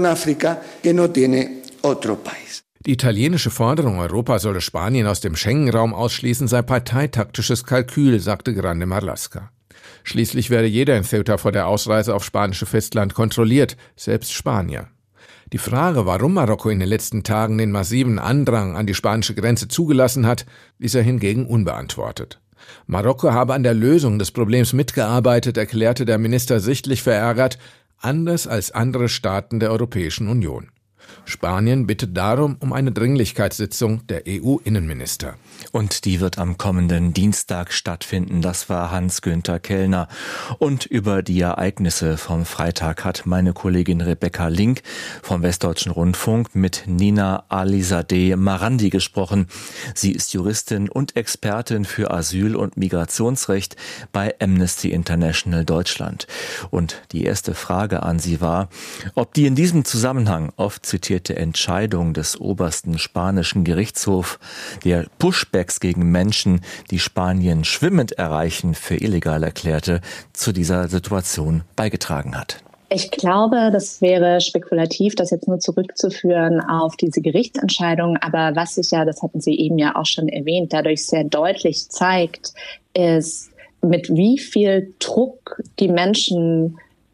Speaker 15: Die italienische Forderung, Europa solle Spanien aus dem Schengen-Raum ausschließen, sei parteitaktisches Kalkül, sagte Grande Marlaska. Schließlich werde jeder in Ceuta vor der Ausreise aufs spanische Festland kontrolliert, selbst Spanier. Die Frage, warum Marokko in den letzten Tagen den massiven Andrang an die spanische Grenze zugelassen hat, ließ er hingegen unbeantwortet. Marokko habe an der Lösung des Problems mitgearbeitet, erklärte der Minister sichtlich verärgert, anders als andere Staaten der Europäischen Union. Spanien bittet darum um eine Dringlichkeitssitzung der EU-Innenminister.
Speaker 4: Und die wird am kommenden Dienstag stattfinden. Das war Hans-Günther Kellner. Und über die Ereignisse vom Freitag hat meine Kollegin Rebecca Link vom Westdeutschen Rundfunk mit Nina Alizadeh Marandi gesprochen. Sie ist Juristin und Expertin für Asyl- und Migrationsrecht bei Amnesty International Deutschland. Und die erste Frage an sie war, ob die in diesem Zusammenhang oft zitierte Entscheidung des obersten spanischen Gerichtshofs, der Pushbacks gegen Menschen, die Spanien schwimmend erreichen, für illegal erklärte, zu dieser Situation beigetragen hat.
Speaker 16: Ich glaube, das wäre spekulativ, das jetzt nur zurückzuführen auf diese Gerichtsentscheidung. Aber was sich ja, das hatten Sie eben ja auch schon erwähnt, dadurch sehr deutlich zeigt, ist, mit wie viel Druck die Menschen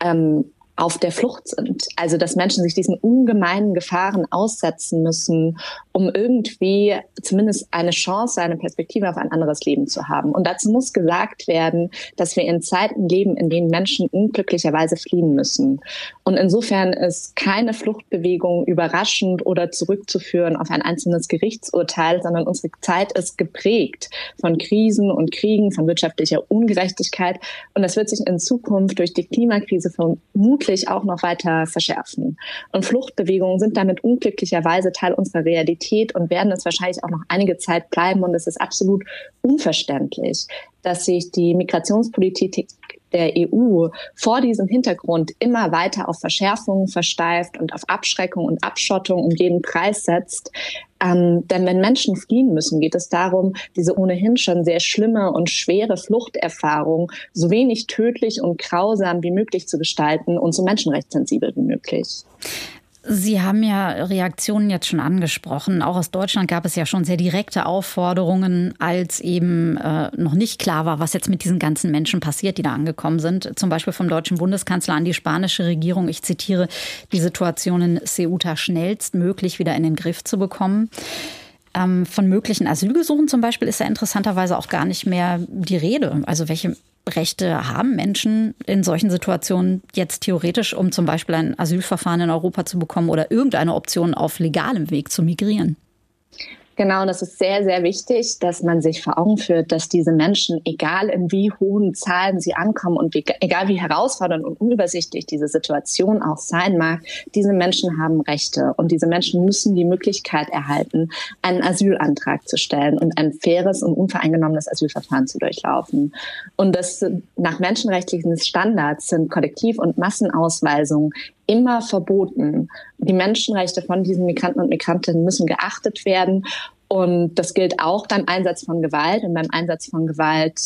Speaker 16: auf der Flucht sind. Also, dass Menschen sich diesen ungemeinen Gefahren aussetzen müssen, um irgendwie zumindest eine Chance, eine Perspektive auf ein anderes Leben zu haben. Und dazu muss gesagt werden, dass wir in Zeiten leben, in denen Menschen unglücklicherweise fliehen müssen. Und insofern ist keine Fluchtbewegung überraschend oder zurückzuführen auf ein einzelnes Gerichtsurteil, sondern unsere Zeit ist geprägt von Krisen und Kriegen, von wirtschaftlicher Ungerechtigkeit. Und das wird sich in Zukunft durch die Klimakrise vermutlich auch noch weiter verschärfen. Und Fluchtbewegungen sind damit unglücklicherweise Teil unserer Realität und werden es wahrscheinlich auch noch einige Zeit bleiben. Und es ist absolut unverständlich, dass sich die Migrationspolitik der EU vor diesem Hintergrund immer weiter auf Verschärfungen versteift und auf Abschreckung und Abschottung um jeden Preis setzt. Denn wenn Menschen fliehen müssen, geht es darum, diese ohnehin schon sehr schlimme und schwere Fluchterfahrung so wenig tödlich und grausam wie möglich zu gestalten und so menschenrechtssensibel wie möglich.
Speaker 17: Sie haben ja Reaktionen jetzt schon angesprochen. Auch aus Deutschland gab es ja schon sehr direkte Aufforderungen, als eben noch nicht klar war, was jetzt mit diesen ganzen Menschen passiert, die da angekommen sind. Zum Beispiel vom deutschen Bundeskanzler an die spanische Regierung. Ich zitiere, die Situation in Ceuta schnellstmöglich wieder in den Griff zu bekommen. Von möglichen Asylgesuchen zum Beispiel ist ja interessanterweise auch gar nicht mehr die Rede. Also welche Rechte haben Menschen in solchen Situationen jetzt theoretisch, um zum Beispiel ein Asylverfahren in Europa zu bekommen oder irgendeine Option auf legalem Weg zu migrieren?
Speaker 16: Genau, und das ist sehr, sehr wichtig, dass man sich vor Augen führt, dass diese Menschen, egal in wie hohen Zahlen sie ankommen und egal wie herausfordernd und unübersichtlich diese Situation auch sein mag, diese Menschen haben Rechte und diese Menschen müssen die Möglichkeit erhalten, einen Asylantrag zu stellen und ein faires und unvoreingenommenes Asylverfahren zu durchlaufen. Und das nach menschenrechtlichen Standards sind Kollektiv- und Massenausweisungen immer verboten. Die Menschenrechte von diesen Migranten und Migrantinnen müssen geachtet werden. Und das gilt auch beim Einsatz von Gewalt und beim Einsatz von Gewalt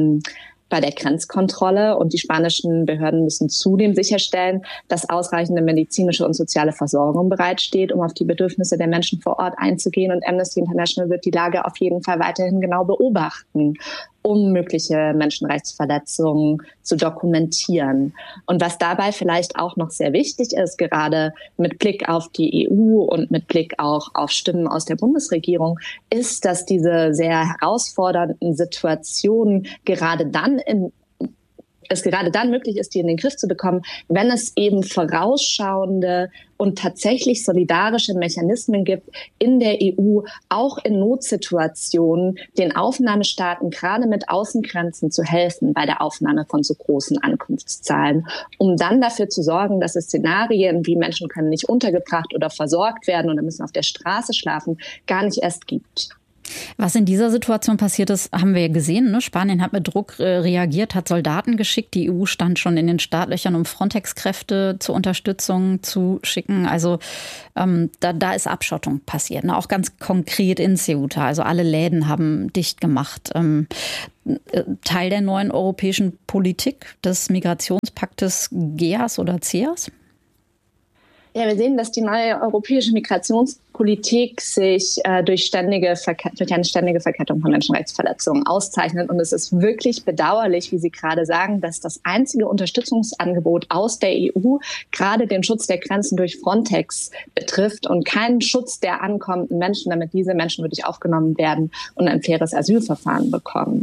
Speaker 16: bei der Grenzkontrolle. Und die spanischen Behörden müssen zudem sicherstellen, dass ausreichende medizinische und soziale Versorgung bereitsteht, um auf die Bedürfnisse der Menschen vor Ort einzugehen. Und Amnesty International wird die Lage auf jeden Fall weiterhin genau beobachten. um mögliche Menschenrechtsverletzungen zu dokumentieren. Und was dabei vielleicht auch noch sehr wichtig ist, gerade mit Blick auf die EU und mit Blick auch auf Stimmen aus der Bundesregierung, ist, dass diese sehr herausfordernden Situationen gerade dann möglich ist, die in den Griff zu bekommen, wenn es eben vorausschauende und tatsächlich solidarische Mechanismen gibt in der EU, auch in Notsituationen den Aufnahmestaaten gerade mit Außengrenzen zu helfen bei der Aufnahme von so großen Ankunftszahlen, um dann dafür zu sorgen, dass es Szenarien wie Menschen können nicht untergebracht oder versorgt werden oder müssen auf der Straße schlafen, gar nicht erst gibt.
Speaker 17: Was in dieser Situation passiert ist, haben wir ja gesehen. Ne? Spanien hat mit Druck reagiert, hat Soldaten geschickt. Die EU stand schon in den Startlöchern, um Frontex-Kräfte zur Unterstützung zu schicken. Also da ist Abschottung passiert. Ne? Auch ganz konkret in Ceuta. Also alle Läden haben dicht gemacht. Teil der neuen europäischen Politik des Migrationspaktes GEAS oder CEAS?
Speaker 16: Ja, wir sehen, dass die neue europäische Migrationspolitik sich durch eine ständige Verkettung von Menschenrechtsverletzungen auszeichnet. Und es ist wirklich bedauerlich, wie Sie gerade sagen, dass das einzige Unterstützungsangebot aus der EU gerade den Schutz der Grenzen durch Frontex betrifft und keinen Schutz der ankommenden Menschen, damit diese Menschen wirklich aufgenommen werden und ein faires Asylverfahren bekommen.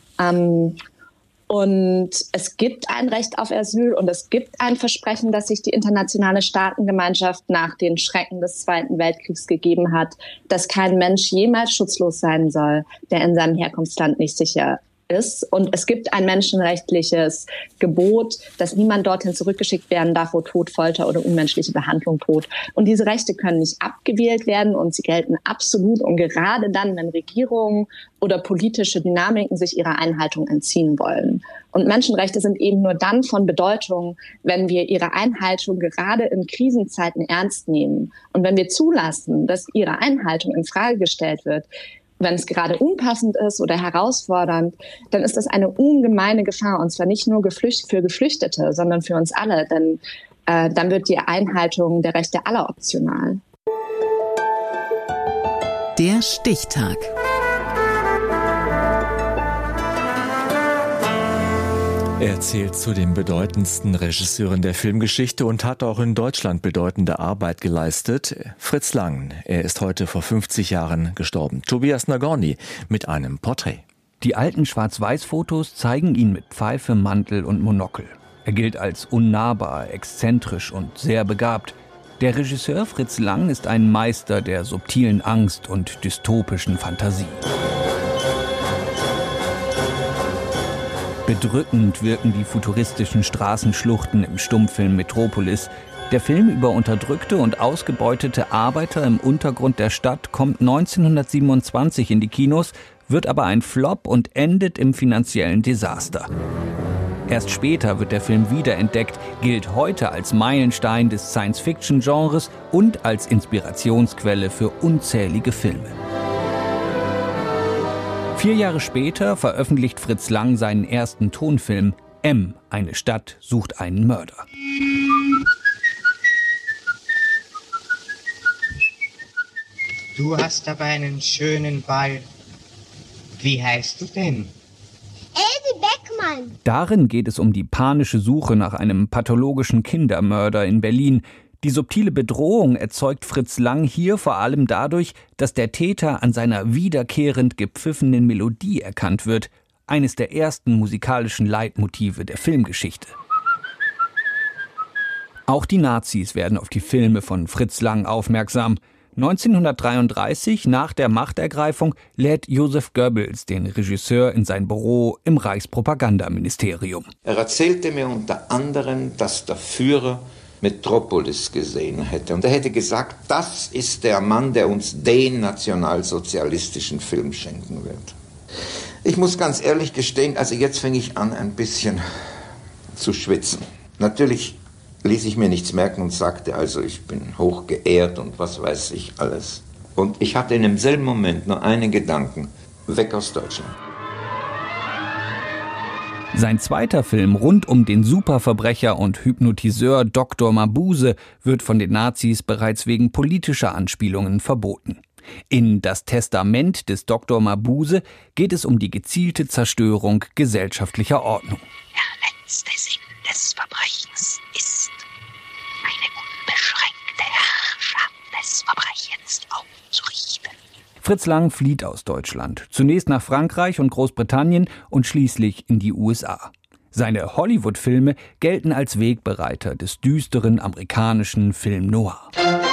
Speaker 16: Und es gibt ein Recht auf Asyl und es gibt ein Versprechen, das sich die internationale Staatengemeinschaft nach den Schrecken des Zweiten Weltkriegs gegeben hat, dass kein Mensch jemals schutzlos sein soll, der in seinem Herkunftsland nicht sicher ist. Und es gibt ein menschenrechtliches Gebot, dass niemand dorthin zurückgeschickt werden darf, wo Tod, Folter oder unmenschliche Behandlung droht. Und diese Rechte können nicht abgewählt werden und sie gelten absolut. Und gerade dann, wenn Regierungen oder politische Dynamiken sich ihrer Einhaltung entziehen wollen. Und Menschenrechte sind eben nur dann von Bedeutung, wenn wir ihre Einhaltung gerade in Krisenzeiten ernst nehmen. Und wenn wir zulassen, dass ihre Einhaltung in Frage gestellt wird, wenn es gerade unpassend ist oder herausfordernd, dann ist das eine ungemeine Gefahr. Und zwar nicht nur für Geflüchtete, sondern für uns alle. Denn dann wird die Einhaltung der Rechte aller optional.
Speaker 9: Der Stichtag.
Speaker 4: Er zählt zu den bedeutendsten Regisseuren der Filmgeschichte und hat auch in Deutschland bedeutende Arbeit geleistet. Fritz Lang, er ist heute vor 50 Jahren gestorben. Tobias Nagorny mit einem Porträt.
Speaker 18: Die alten Schwarz-Weiß-Fotos zeigen ihn mit Pfeife, Mantel und Monokel. Er gilt als unnahbar, exzentrisch und sehr begabt. Der Regisseur Fritz Lang ist ein Meister der subtilen Angst und dystopischen Fantasie. Bedrückend wirken die futuristischen Straßenschluchten im Stummfilm Metropolis. Der Film über unterdrückte und ausgebeutete Arbeiter im Untergrund der Stadt kommt 1927 in die Kinos, wird aber ein Flop und endet im finanziellen Desaster. Erst später wird der Film wiederentdeckt, gilt heute als Meilenstein des Science-Fiction-Genres und als Inspirationsquelle für unzählige Filme. 4 Jahre später veröffentlicht Fritz Lang seinen ersten Tonfilm M, eine Stadt sucht einen Mörder.
Speaker 19: Du hast aber einen schönen Ball. Wie heißt du denn?
Speaker 20: Elsie Beckmann.
Speaker 18: Darin geht es um die panische Suche nach einem pathologischen Kindermörder in Berlin. Die subtile Bedrohung erzeugt Fritz Lang hier vor allem dadurch, dass der Täter an seiner wiederkehrend gepfiffenen Melodie erkannt wird, eines der ersten musikalischen Leitmotive der Filmgeschichte. Auch die Nazis werden auf die Filme von Fritz Lang aufmerksam. 1933, nach der Machtergreifung, lädt Josef Goebbels den Regisseur in sein Büro im Reichspropagandaministerium.
Speaker 21: Er erzählte mir unter anderem, dass der Führer Metropolis gesehen hätte. Und er hätte gesagt, das ist der Mann, der uns den nationalsozialistischen Film schenken wird. Ich muss ganz ehrlich gestehen, also jetzt fange ich an, ein bisschen zu schwitzen. Natürlich ließ ich mir nichts merken und sagte, also ich bin hoch geehrt und was weiß ich alles. Und ich hatte in demselben Moment nur einen Gedanken, weg aus Deutschland.
Speaker 18: Sein zweiter Film rund um den Superverbrecher und Hypnotiseur Dr. Mabuse wird von den Nazis bereits wegen politischer Anspielungen verboten. In Das Testament des Dr. Mabuse geht es um die gezielte Zerstörung gesellschaftlicher Ordnung.
Speaker 1: Der letzte Sinn des Verbrechens ist, eine unbeschränkte Herrschaft des Verbrechens aufzurichten.
Speaker 18: Fritz Lang flieht aus Deutschland, zunächst nach Frankreich und Großbritannien und schließlich in die USA. Seine Hollywood-Filme gelten als Wegbereiter des düsteren amerikanischen Film Noir.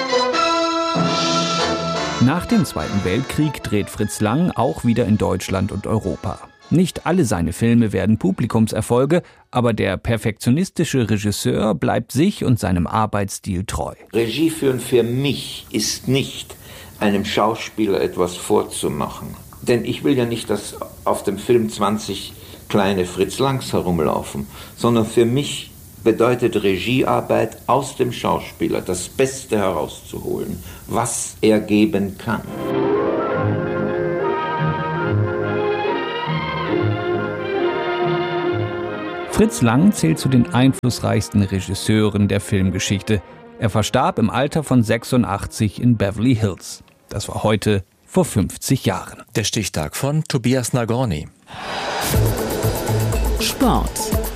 Speaker 18: Nach dem Zweiten Weltkrieg dreht Fritz Lang auch wieder in Deutschland und Europa. Nicht alle seine Filme werden Publikumserfolge, aber der perfektionistische Regisseur bleibt sich und seinem Arbeitsstil treu.
Speaker 21: Regie führen für mich ist nicht, einem Schauspieler etwas vorzumachen. Denn ich will ja nicht, dass auf dem Film 20 kleine Fritz Langs herumlaufen, sondern für mich bedeutet Regiearbeit, aus dem Schauspieler das Beste herauszuholen, was er geben kann.
Speaker 18: Fritz Lang zählt zu den einflussreichsten Regisseuren der Filmgeschichte. Er verstarb im Alter von 86 in Beverly Hills. Das war heute vor 50 Jahren.
Speaker 4: Der Stichtag von Tobias Nagorny.
Speaker 9: Sport.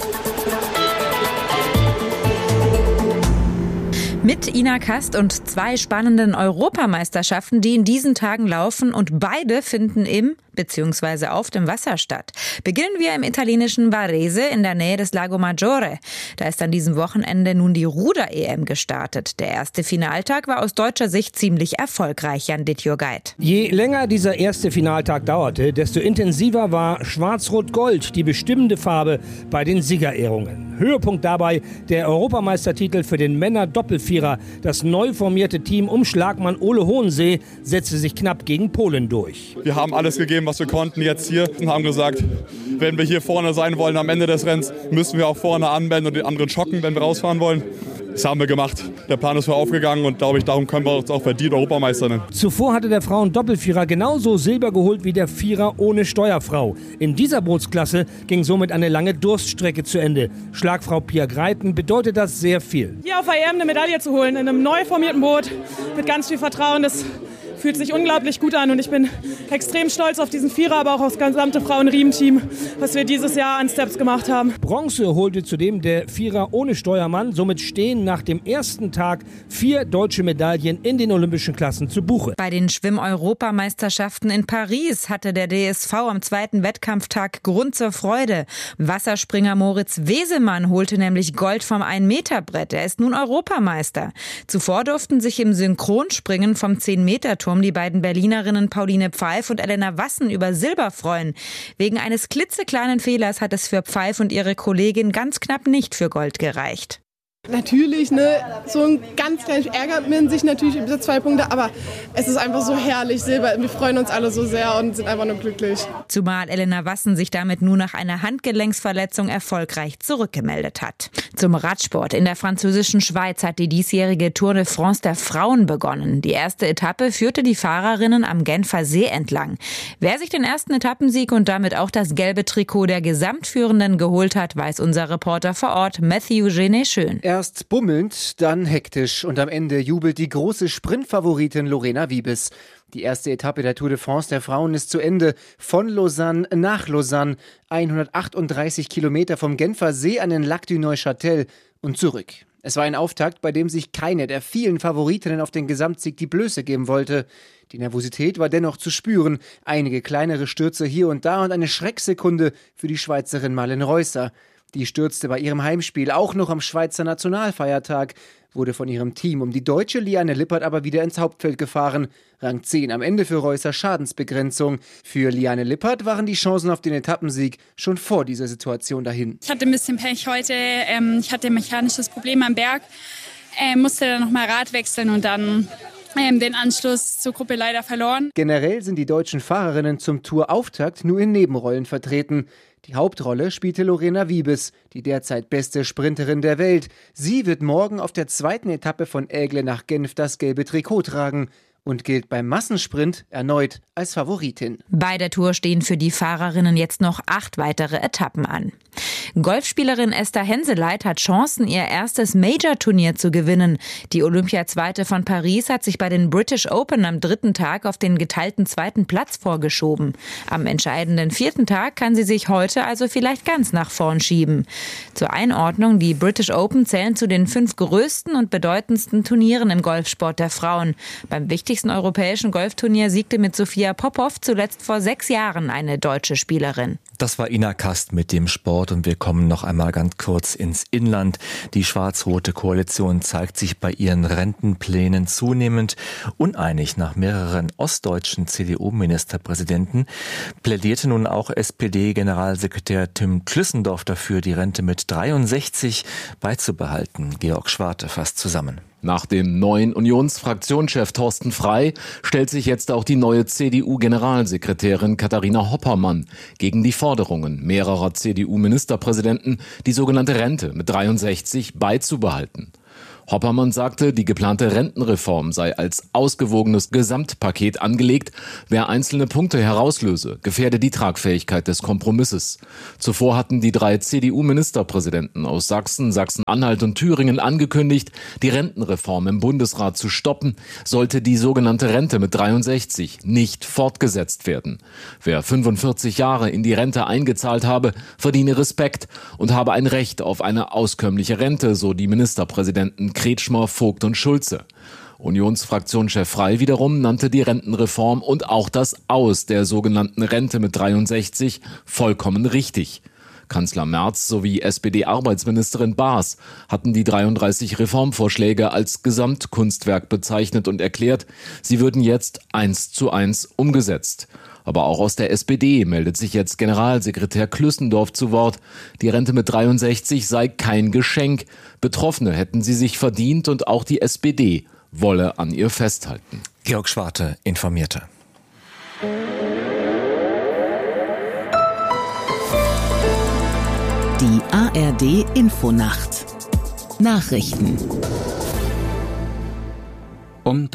Speaker 22: Mit Ina Kast und 2 spannenden Europameisterschaften, die in diesen Tagen laufen, und beide finden im bzw. auf dem Wasser statt. Beginnen wir im italienischen Varese in der Nähe des Lago Maggiore. Da ist an diesem Wochenende nun die Ruder-EM gestartet. Der erste Finaltag war aus deutscher Sicht ziemlich erfolgreich, Jan Dittjurgeit.
Speaker 23: Je länger dieser erste Finaltag dauerte, desto intensiver war Schwarz-Rot-Gold die bestimmende Farbe bei den Siegerehrungen. Höhepunkt dabei der Europameistertitel für den Männer-Doppelvierer. Das neu formierte Team um Schlagmann Ole Hohensee setzte sich knapp gegen Polen durch.
Speaker 24: Wir haben alles gegeben, was wir konnten jetzt hier, und haben gesagt, wenn wir hier vorne sein wollen am Ende des Rennens, müssen wir auch vorne anmelden und den anderen schocken, wenn wir rausfahren wollen. Das haben wir gemacht. Der Plan ist voll aufgegangen und glaube ich, darum können wir uns auch verdient Europameister nennen.
Speaker 23: Zuvor hatte der Frauen-Doppelvierer genauso Silber geholt wie der Vierer ohne Steuerfrau. In dieser Bootsklasse ging somit eine lange Durststrecke zu Ende. Schlagfrau Pia Greiten bedeutet das sehr viel.
Speaker 25: Hier auf EM eine Medaille zu holen, in einem neu formierten Boot mit ganz viel Vertrauen, das fühlt sich unglaublich gut an und ich bin extrem stolz auf diesen Vierer, aber auch auf das gesamte Frauen-Riemen-Team, was wir dieses Jahr an Steps gemacht haben.
Speaker 23: Bronze holte zudem der Vierer ohne Steuermann. Somit stehen nach dem ersten Tag 4 deutsche Medaillen in den olympischen Klassen zu Buche.
Speaker 22: Bei den Schwimm-Europameisterschaften in Paris hatte der DSV am zweiten Wettkampftag Grund zur Freude. Wasserspringer Moritz Wesemann holte nämlich Gold vom 1-Meter-Brett. Er ist nun Europameister. Zuvor durften sich im Synchronspringen vom 10-Meter-Turm die beiden Berlinerinnen Pauline Pfeif und Elena Wassen über Silber freuen. Wegen eines klitzekleinen Fehlers hat es für Pfeif und ihre Kollegin ganz knapp nicht für Gold gereicht.
Speaker 26: Natürlich, so ein ganz kleines ärgert man sich natürlich über diese 2 Punkte, aber es ist einfach so herrlich, Silber. Wir freuen uns alle so sehr und sind einfach nur glücklich.
Speaker 22: Zumal Elena Wassen sich damit nur nach einer Handgelenksverletzung erfolgreich zurückgemeldet hat. Zum Radsport. In der französischen Schweiz hat die diesjährige Tour de France der Frauen begonnen. Die erste Etappe führte die Fahrerinnen am Genfer See entlang. Wer sich den ersten Etappensieg und damit auch das gelbe Trikot der Gesamtführenden geholt hat, weiß unser Reporter vor Ort, Matthew Genet-Schön.
Speaker 27: Erst bummelnd, dann hektisch und am Ende jubelt die große Sprintfavoritin Lorena Wiebes. Die erste Etappe der Tour de France der Frauen ist zu Ende. Von Lausanne nach Lausanne, 138 Kilometer vom Genfer See an den Lac du Neuchâtel und zurück. Es war ein Auftakt, bei dem sich keine der vielen Favoritinnen auf den Gesamtsieg die Blöße geben wollte. Die Nervosität war dennoch zu spüren. Einige kleinere Stürze hier und da und eine Schrecksekunde für die Schweizerin Marlene Reusser. Die stürzte bei ihrem Heimspiel auch noch am Schweizer Nationalfeiertag, wurde von ihrem Team um die Deutsche Liane Lippert aber wieder ins Hauptfeld gefahren. Rang 10 am Ende für Reusser Schadensbegrenzung. Für Liane Lippert waren die Chancen auf den Etappensieg schon vor dieser Situation dahin.
Speaker 28: Ich hatte ein bisschen Pech heute. Ich hatte ein mechanisches Problem am Berg, musste dann nochmal Rad wechseln und dann den Anschluss zur Gruppe leider verloren.
Speaker 27: Generell sind die deutschen Fahrerinnen zum Tourauftakt nur in Nebenrollen vertreten. Die Hauptrolle spielte Lorena Wiebes, die derzeit beste Sprinterin der Welt. Sie wird morgen auf der zweiten Etappe von Aigle nach Genf das gelbe Trikot tragen. und gilt beim Massensprint erneut als Favoritin.
Speaker 22: Bei der Tour stehen für die Fahrerinnen jetzt noch 8 weitere Etappen an. Golfspielerin Esther Henseleit hat Chancen, ihr erstes Major-Turnier zu gewinnen. Die Olympia-Zweite von Paris hat sich bei den British Open am 3. Tag auf den geteilten 2. Platz vorgeschoben. Am entscheidenden 4. Tag kann sie sich heute also vielleicht ganz nach vorn schieben. Zur Einordnung, die British Open zählen zu den 5 größten und bedeutendsten Turnieren im Golfsport der Frauen. Beim wichtigsten europäischen Golfturnier siegte mit Sophia Popov zuletzt vor 6 Jahren eine deutsche Spielerin.
Speaker 4: Das war Ina Kast mit dem Sport und wir kommen noch einmal ganz kurz ins Inland. Die schwarz-rote Koalition zeigt sich bei ihren Rentenplänen zunehmend uneinig. Nach mehreren ostdeutschen CDU-Ministerpräsidenten plädierte nun auch SPD-Generalsekretär Tim Klüssendorf dafür, die Rente mit 63 beizubehalten. Georg Schwarte fasst zusammen.
Speaker 2: Nach dem neuen Unionsfraktionschef Thorsten Frey stellt sich jetzt auch die neue CDU-Generalsekretärin Katharina Hoppermann gegen die Forderungen mehrerer CDU-Ministerpräsidenten, die sogenannte Rente mit 63 beizubehalten. Hoppermann sagte, die geplante Rentenreform sei als ausgewogenes Gesamtpaket angelegt. Wer einzelne Punkte herauslöse, gefährde die Tragfähigkeit des Kompromisses. Zuvor hatten die 3 CDU-Ministerpräsidenten aus Sachsen, Sachsen-Anhalt und Thüringen angekündigt, die Rentenreform im Bundesrat zu stoppen, sollte die sogenannte Rente mit 63 nicht fortgesetzt werden. Wer 45 Jahre in die Rente eingezahlt habe, verdiene Respekt und habe ein Recht auf eine auskömmliche Rente, so die Ministerpräsidenten Kretschmer, Vogt und Schulze. Unionsfraktionschef Frey wiederum nannte die Rentenreform und auch das Aus der sogenannten Rente mit 63 vollkommen richtig. Kanzler Merz sowie SPD-Arbeitsministerin Baas hatten die 33 Reformvorschläge als Gesamtkunstwerk bezeichnet und erklärt, sie würden jetzt 1:1 umgesetzt. Aber auch aus der SPD meldet sich jetzt Generalsekretär Klüssendorf zu Wort. Die Rente mit 63 sei kein Geschenk. Betroffene hätten sie sich verdient und auch die SPD wolle an ihr festhalten.
Speaker 4: Georg Schwarte informierte.
Speaker 9: Die ARD Infonacht. Nachrichten.
Speaker 3: Um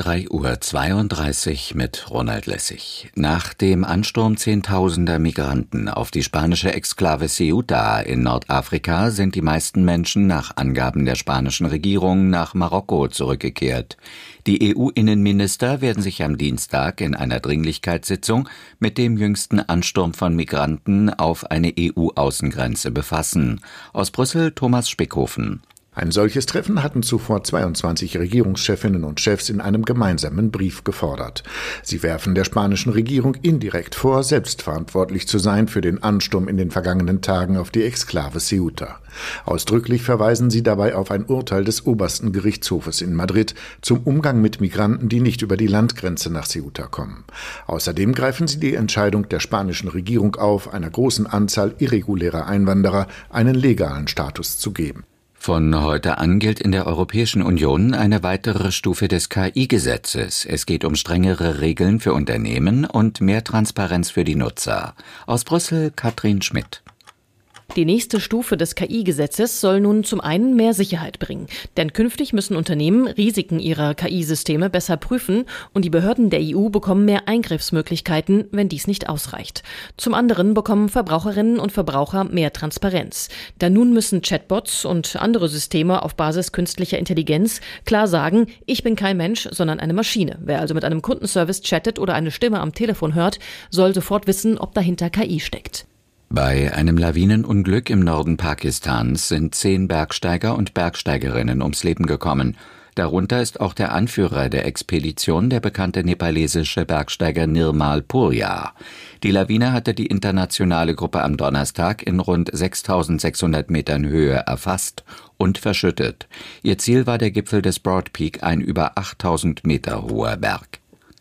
Speaker 3: 3:32 Uhr mit Ronald Lessig. Nach dem Ansturm Zehntausender Migranten auf die spanische Exklave Ceuta in Nordafrika sind die meisten Menschen nach Angaben der spanischen Regierung nach Marokko zurückgekehrt. Die EU-Innenminister werden sich am Dienstag in einer Dringlichkeitssitzung mit dem jüngsten Ansturm von Migranten auf eine EU-Außengrenze befassen. Aus Brüssel Thomas Spickhofen.
Speaker 5: Ein solches Treffen hatten zuvor 22 Regierungschefinnen und Chefs in einem gemeinsamen Brief gefordert. Sie werfen der spanischen Regierung indirekt vor, selbstverantwortlich zu sein für den Ansturm in den vergangenen Tagen auf die Exklave Ceuta. Ausdrücklich verweisen sie dabei auf ein Urteil des obersten Gerichtshofes in Madrid zum Umgang mit Migranten, die nicht über die Landgrenze nach Ceuta kommen. Außerdem greifen sie die Entscheidung der spanischen Regierung auf, einer großen Anzahl irregulärer Einwanderer einen legalen Status zu geben.
Speaker 3: Von heute an gilt in der Europäischen Union eine weitere Stufe des KI-Gesetzes. Es geht um strengere Regeln für Unternehmen und mehr Transparenz für die Nutzer. Aus Brüssel Katrin Schmidt.
Speaker 6: Die nächste Stufe des KI-Gesetzes soll nun zum einen mehr Sicherheit bringen. Denn künftig müssen Unternehmen Risiken ihrer KI-Systeme besser prüfen und die Behörden der EU bekommen mehr Eingriffsmöglichkeiten, wenn dies nicht ausreicht. Zum anderen bekommen Verbraucherinnen und Verbraucher mehr Transparenz. Denn nun müssen Chatbots und andere Systeme auf Basis künstlicher Intelligenz klar sagen, ich bin kein Mensch, sondern eine Maschine. Wer also mit einem Kundenservice chattet oder eine Stimme am Telefon hört, soll sofort wissen, ob dahinter KI steckt.
Speaker 3: Bei einem Lawinenunglück im Norden Pakistans sind 10 Bergsteiger und Bergsteigerinnen ums Leben gekommen. Darunter ist auch der Anführer der Expedition, der bekannte nepalesische Bergsteiger Nirmal Purja. Die Lawine hatte die internationale Gruppe am Donnerstag in rund 6.600 Metern Höhe erfasst und verschüttet. Ihr Ziel war der Gipfel des Broad Peak, ein über 8.000 Meter hoher Berg.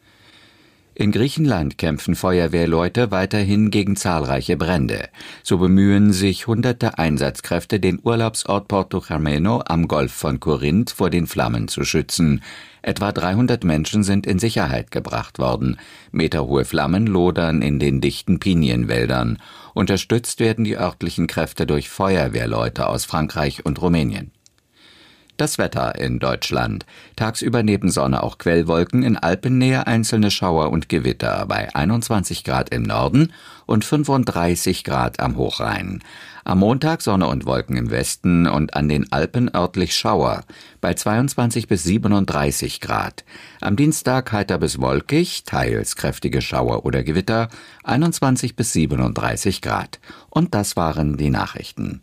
Speaker 3: In Griechenland kämpfen Feuerwehrleute weiterhin gegen zahlreiche Brände. So bemühen sich hunderte Einsatzkräfte, den Urlaubsort Portocharmeno am Golf von Korinth vor den Flammen zu schützen. Etwa 300 Menschen sind in Sicherheit gebracht worden. Meterhohe Flammen lodern in den dichten Pinienwäldern. Unterstützt werden die örtlichen Kräfte durch Feuerwehrleute aus Frankreich und Rumänien. Das Wetter in Deutschland. Tagsüber neben Sonne auch Quellwolken, in Alpennähe einzelne Schauer und Gewitter bei 21 Grad im Norden und 35 Grad am Hochrhein. Am Montag Sonne und Wolken im Westen und an den Alpen örtlich Schauer bei 22 bis 37 Grad. Am Dienstag heiter bis wolkig, teils kräftige Schauer oder Gewitter, 21 bis 37 Grad. Und das waren die Nachrichten.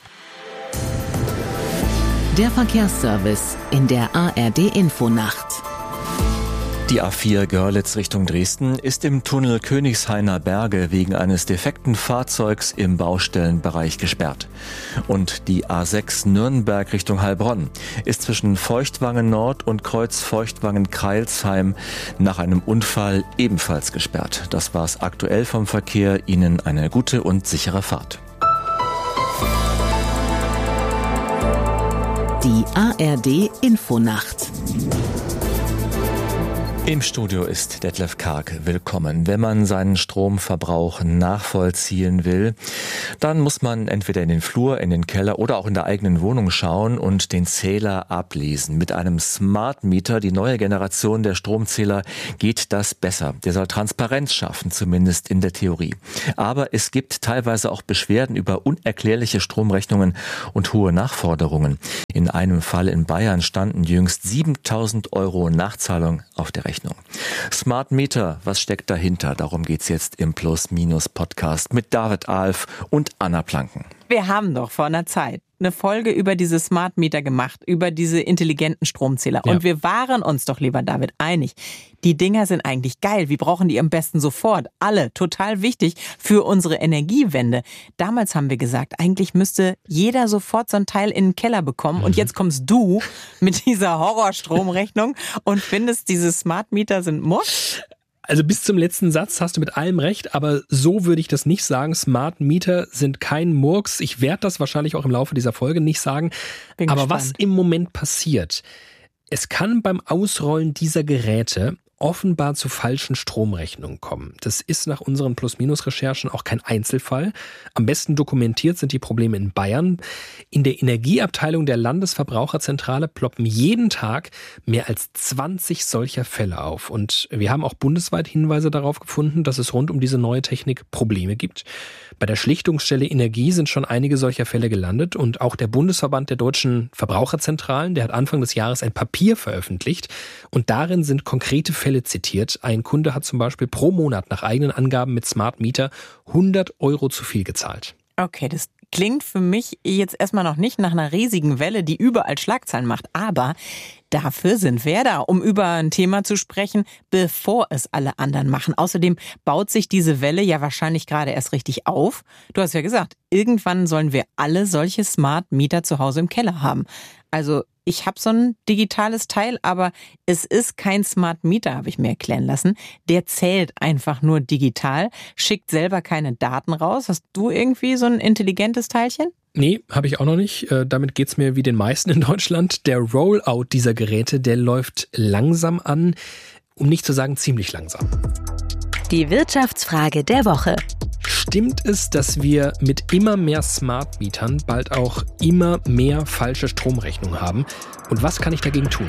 Speaker 9: Der Verkehrsservice in der ARD-Infonacht.
Speaker 4: Die A4 Görlitz Richtung Dresden ist im Tunnel Königshainer Berge wegen eines defekten Fahrzeugs im Baustellenbereich gesperrt. Und die A6 Nürnberg Richtung Heilbronn ist zwischen Feuchtwangen Nord und Kreuz Feuchtwangen-Kreilsheim nach einem Unfall ebenfalls gesperrt. Das war's aktuell vom Verkehr. Ihnen eine gute und sichere Fahrt.
Speaker 9: Die ARD-Infonacht.
Speaker 4: Im Studio ist Detlef Karg. Willkommen. Wenn man seinen Stromverbrauch nachvollziehen will, dann muss man entweder in den Flur, in den Keller oder auch in der eigenen Wohnung schauen und den Zähler ablesen. Mit einem Smart Meter, die neue Generation der Stromzähler, geht das besser. Der soll Transparenz schaffen, zumindest in der Theorie. Aber es gibt teilweise auch Beschwerden über unerklärliche Stromrechnungen und hohe Nachforderungen. In einem Fall in Bayern standen jüngst 7.000 € Nachzahlung auf der Rechnung. Smart Meter, was steckt dahinter? Darum geht's jetzt im Plus-Minus-Podcast mit David Alf und Anna Planken.
Speaker 7: Wir haben doch vor einer Zeit eine Folge über diese Smart Meter gemacht, über diese intelligenten Stromzähler. Ja. Und wir waren uns doch, lieber David, einig. Die Dinger sind eigentlich geil. Wir brauchen die am besten sofort. Alle. Total wichtig für unsere Energiewende. Damals haben wir gesagt, eigentlich müsste jeder sofort so ein Teil in den Keller bekommen. Und jetzt kommst du mit dieser Horrorstromrechnung und findest, diese Smart Meter sind Murks?
Speaker 23: Also bis zum letzten Satz hast du mit allem recht, aber so würde ich das nicht sagen. Smart Meter sind kein Murks. Ich werde das wahrscheinlich auch im Laufe dieser Folge nicht sagen.
Speaker 7: Bin
Speaker 23: aber
Speaker 7: gespannt.
Speaker 23: Was im Moment passiert, es kann beim Ausrollen dieser Geräte offenbar zu falschen Stromrechnungen kommen. Das ist nach unseren Plus-Minus-Recherchen auch kein Einzelfall. Am besten dokumentiert sind die Probleme in Bayern. In der Energieabteilung der Landesverbraucherzentrale ploppen jeden Tag mehr als 20 solcher Fälle auf. Und wir haben auch bundesweit Hinweise darauf gefunden, dass es rund um diese neue Technik Probleme gibt. Bei der Schlichtungsstelle Energie sind schon einige solcher Fälle gelandet. Und auch der Bundesverband der deutschen Verbraucherzentralen, der hat Anfang des Jahres ein Papier veröffentlicht. Und darin sind konkrete Fälle zitiert. Ein Kunde hat zum Beispiel pro Monat nach eigenen Angaben mit Smart Meter 100 € zu viel gezahlt.
Speaker 7: Okay, das klingt für mich jetzt erstmal noch nicht nach einer riesigen Welle, die überall Schlagzeilen macht. Aber dafür sind wir da, um über ein Thema zu sprechen, bevor es alle anderen machen. Außerdem baut sich diese Welle ja wahrscheinlich gerade erst richtig auf. Du hast ja gesagt, irgendwann sollen wir alle solche Smart Meter zu Hause im Keller haben. Also ich habe so ein digitales Teil, aber es ist kein Smart Meter, habe ich mir erklären lassen. Der zählt einfach nur digital, schickt selber keine Daten raus. Hast du irgendwie so ein intelligentes Teilchen?
Speaker 23: Nee, habe ich auch noch nicht. Damit geht's mir wie den meisten in Deutschland. Der Rollout dieser Geräte, der läuft langsam an, um nicht zu sagen ziemlich langsam.
Speaker 8: Die Wirtschaftsfrage der Woche.
Speaker 23: Stimmt es, dass wir mit immer mehr Smart Mietern bald auch immer mehr falsche Stromrechnungen haben? Und was kann ich dagegen tun?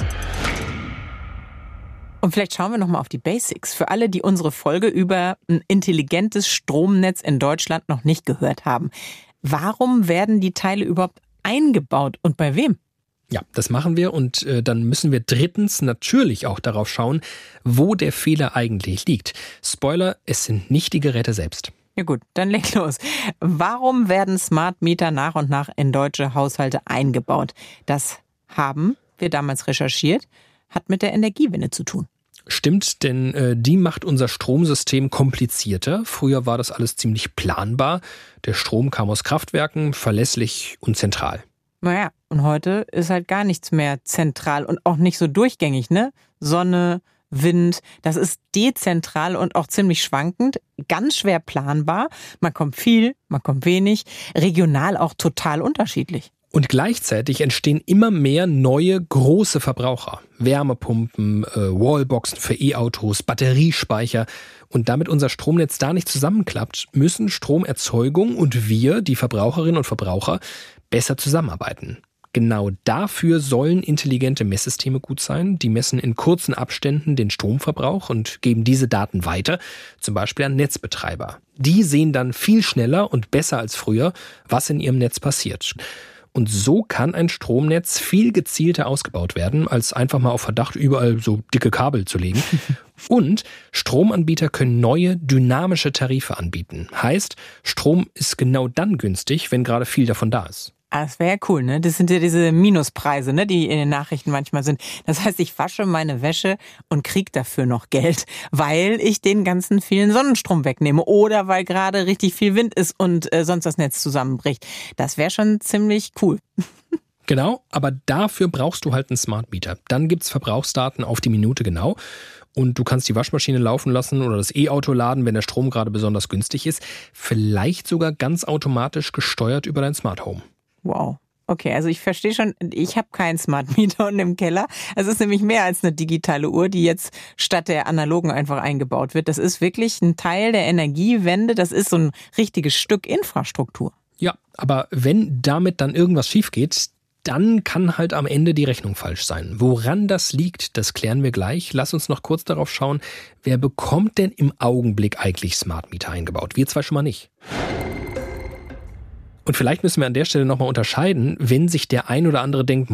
Speaker 7: Und vielleicht schauen wir nochmal auf die Basics. Für alle, die unsere Folge über ein intelligentes Stromnetz in Deutschland noch nicht gehört haben. Warum werden die Teile überhaupt eingebaut und bei wem?
Speaker 23: Ja, das machen wir und dann müssen wir drittens natürlich auch darauf schauen, wo der Fehler eigentlich liegt. Spoiler, es sind nicht die Geräte selbst.
Speaker 7: Ja gut, dann leg los. Warum werden Smart Meter nach und nach in deutsche Haushalte eingebaut? Das haben wir damals recherchiert, hat mit der Energiewende zu tun.
Speaker 23: Stimmt, denn die macht unser Stromsystem komplizierter. Früher war das alles ziemlich planbar. Der Strom kam aus Kraftwerken, verlässlich und zentral.
Speaker 7: Naja, und heute ist halt gar nichts mehr zentral und auch nicht so durchgängig, ne? Sonne, Wind, das ist dezentral und auch ziemlich schwankend, ganz schwer planbar. Man kommt viel, man kommt wenig, regional auch total unterschiedlich.
Speaker 23: Und gleichzeitig entstehen immer mehr neue große Verbraucher. Wärmepumpen, Wallboxen für E-Autos, Batteriespeicher. Und damit unser Stromnetz da nicht zusammenklappt, müssen Stromerzeugung und wir, die Verbraucherinnen und Verbraucher, besser zusammenarbeiten.
Speaker 10: genau dafür sollen intelligente Messsysteme gut sein. Die messen in kurzen Abständen den Stromverbrauch und geben diese Daten weiter, zum Beispiel an Netzbetreiber. Die sehen dann viel schneller und besser als früher, was in ihrem Netz passiert. Und so kann ein Stromnetz viel gezielter ausgebaut werden, als einfach mal auf Verdacht überall so dicke Kabel zu legen. Und Stromanbieter können neue, dynamische Tarife anbieten. Heißt, Strom ist genau dann günstig, wenn gerade viel davon da ist.
Speaker 7: Das wäre ja cool, ne? Das sind ja diese Minuspreise, ne, die in den Nachrichten manchmal sind. Das heißt, ich wasche meine Wäsche und krieg dafür noch Geld, weil ich den ganzen vielen Sonnenstrom wegnehme oder weil gerade richtig viel Wind ist und sonst das Netz zusammenbricht. Das wäre schon ziemlich cool.
Speaker 10: Genau, aber dafür brauchst du halt einen Smart Meter. Dann gibt's Verbrauchsdaten auf die Minute genau. Und du kannst die Waschmaschine laufen lassen oder das E-Auto laden, wenn der Strom gerade besonders günstig ist. Vielleicht sogar ganz automatisch gesteuert über dein Smart Home.
Speaker 7: Wow. Okay, also ich verstehe schon, ich habe keinen Smart Meter unten im Keller. Es ist nämlich mehr als eine digitale Uhr, die jetzt statt der analogen einfach eingebaut wird. Das ist wirklich ein Teil der Energiewende. Das ist so ein richtiges Stück Infrastruktur.
Speaker 10: Ja, aber wenn damit dann irgendwas schief geht, dann kann halt am Ende die Rechnung falsch sein. Woran das liegt, das klären wir gleich. Lass uns noch kurz darauf schauen, wer bekommt denn im Augenblick eigentlich Smart Meter eingebaut? Wir zwei schon mal nicht. Und vielleicht müssen wir an der Stelle nochmal unterscheiden, wenn sich der ein oder andere denkt,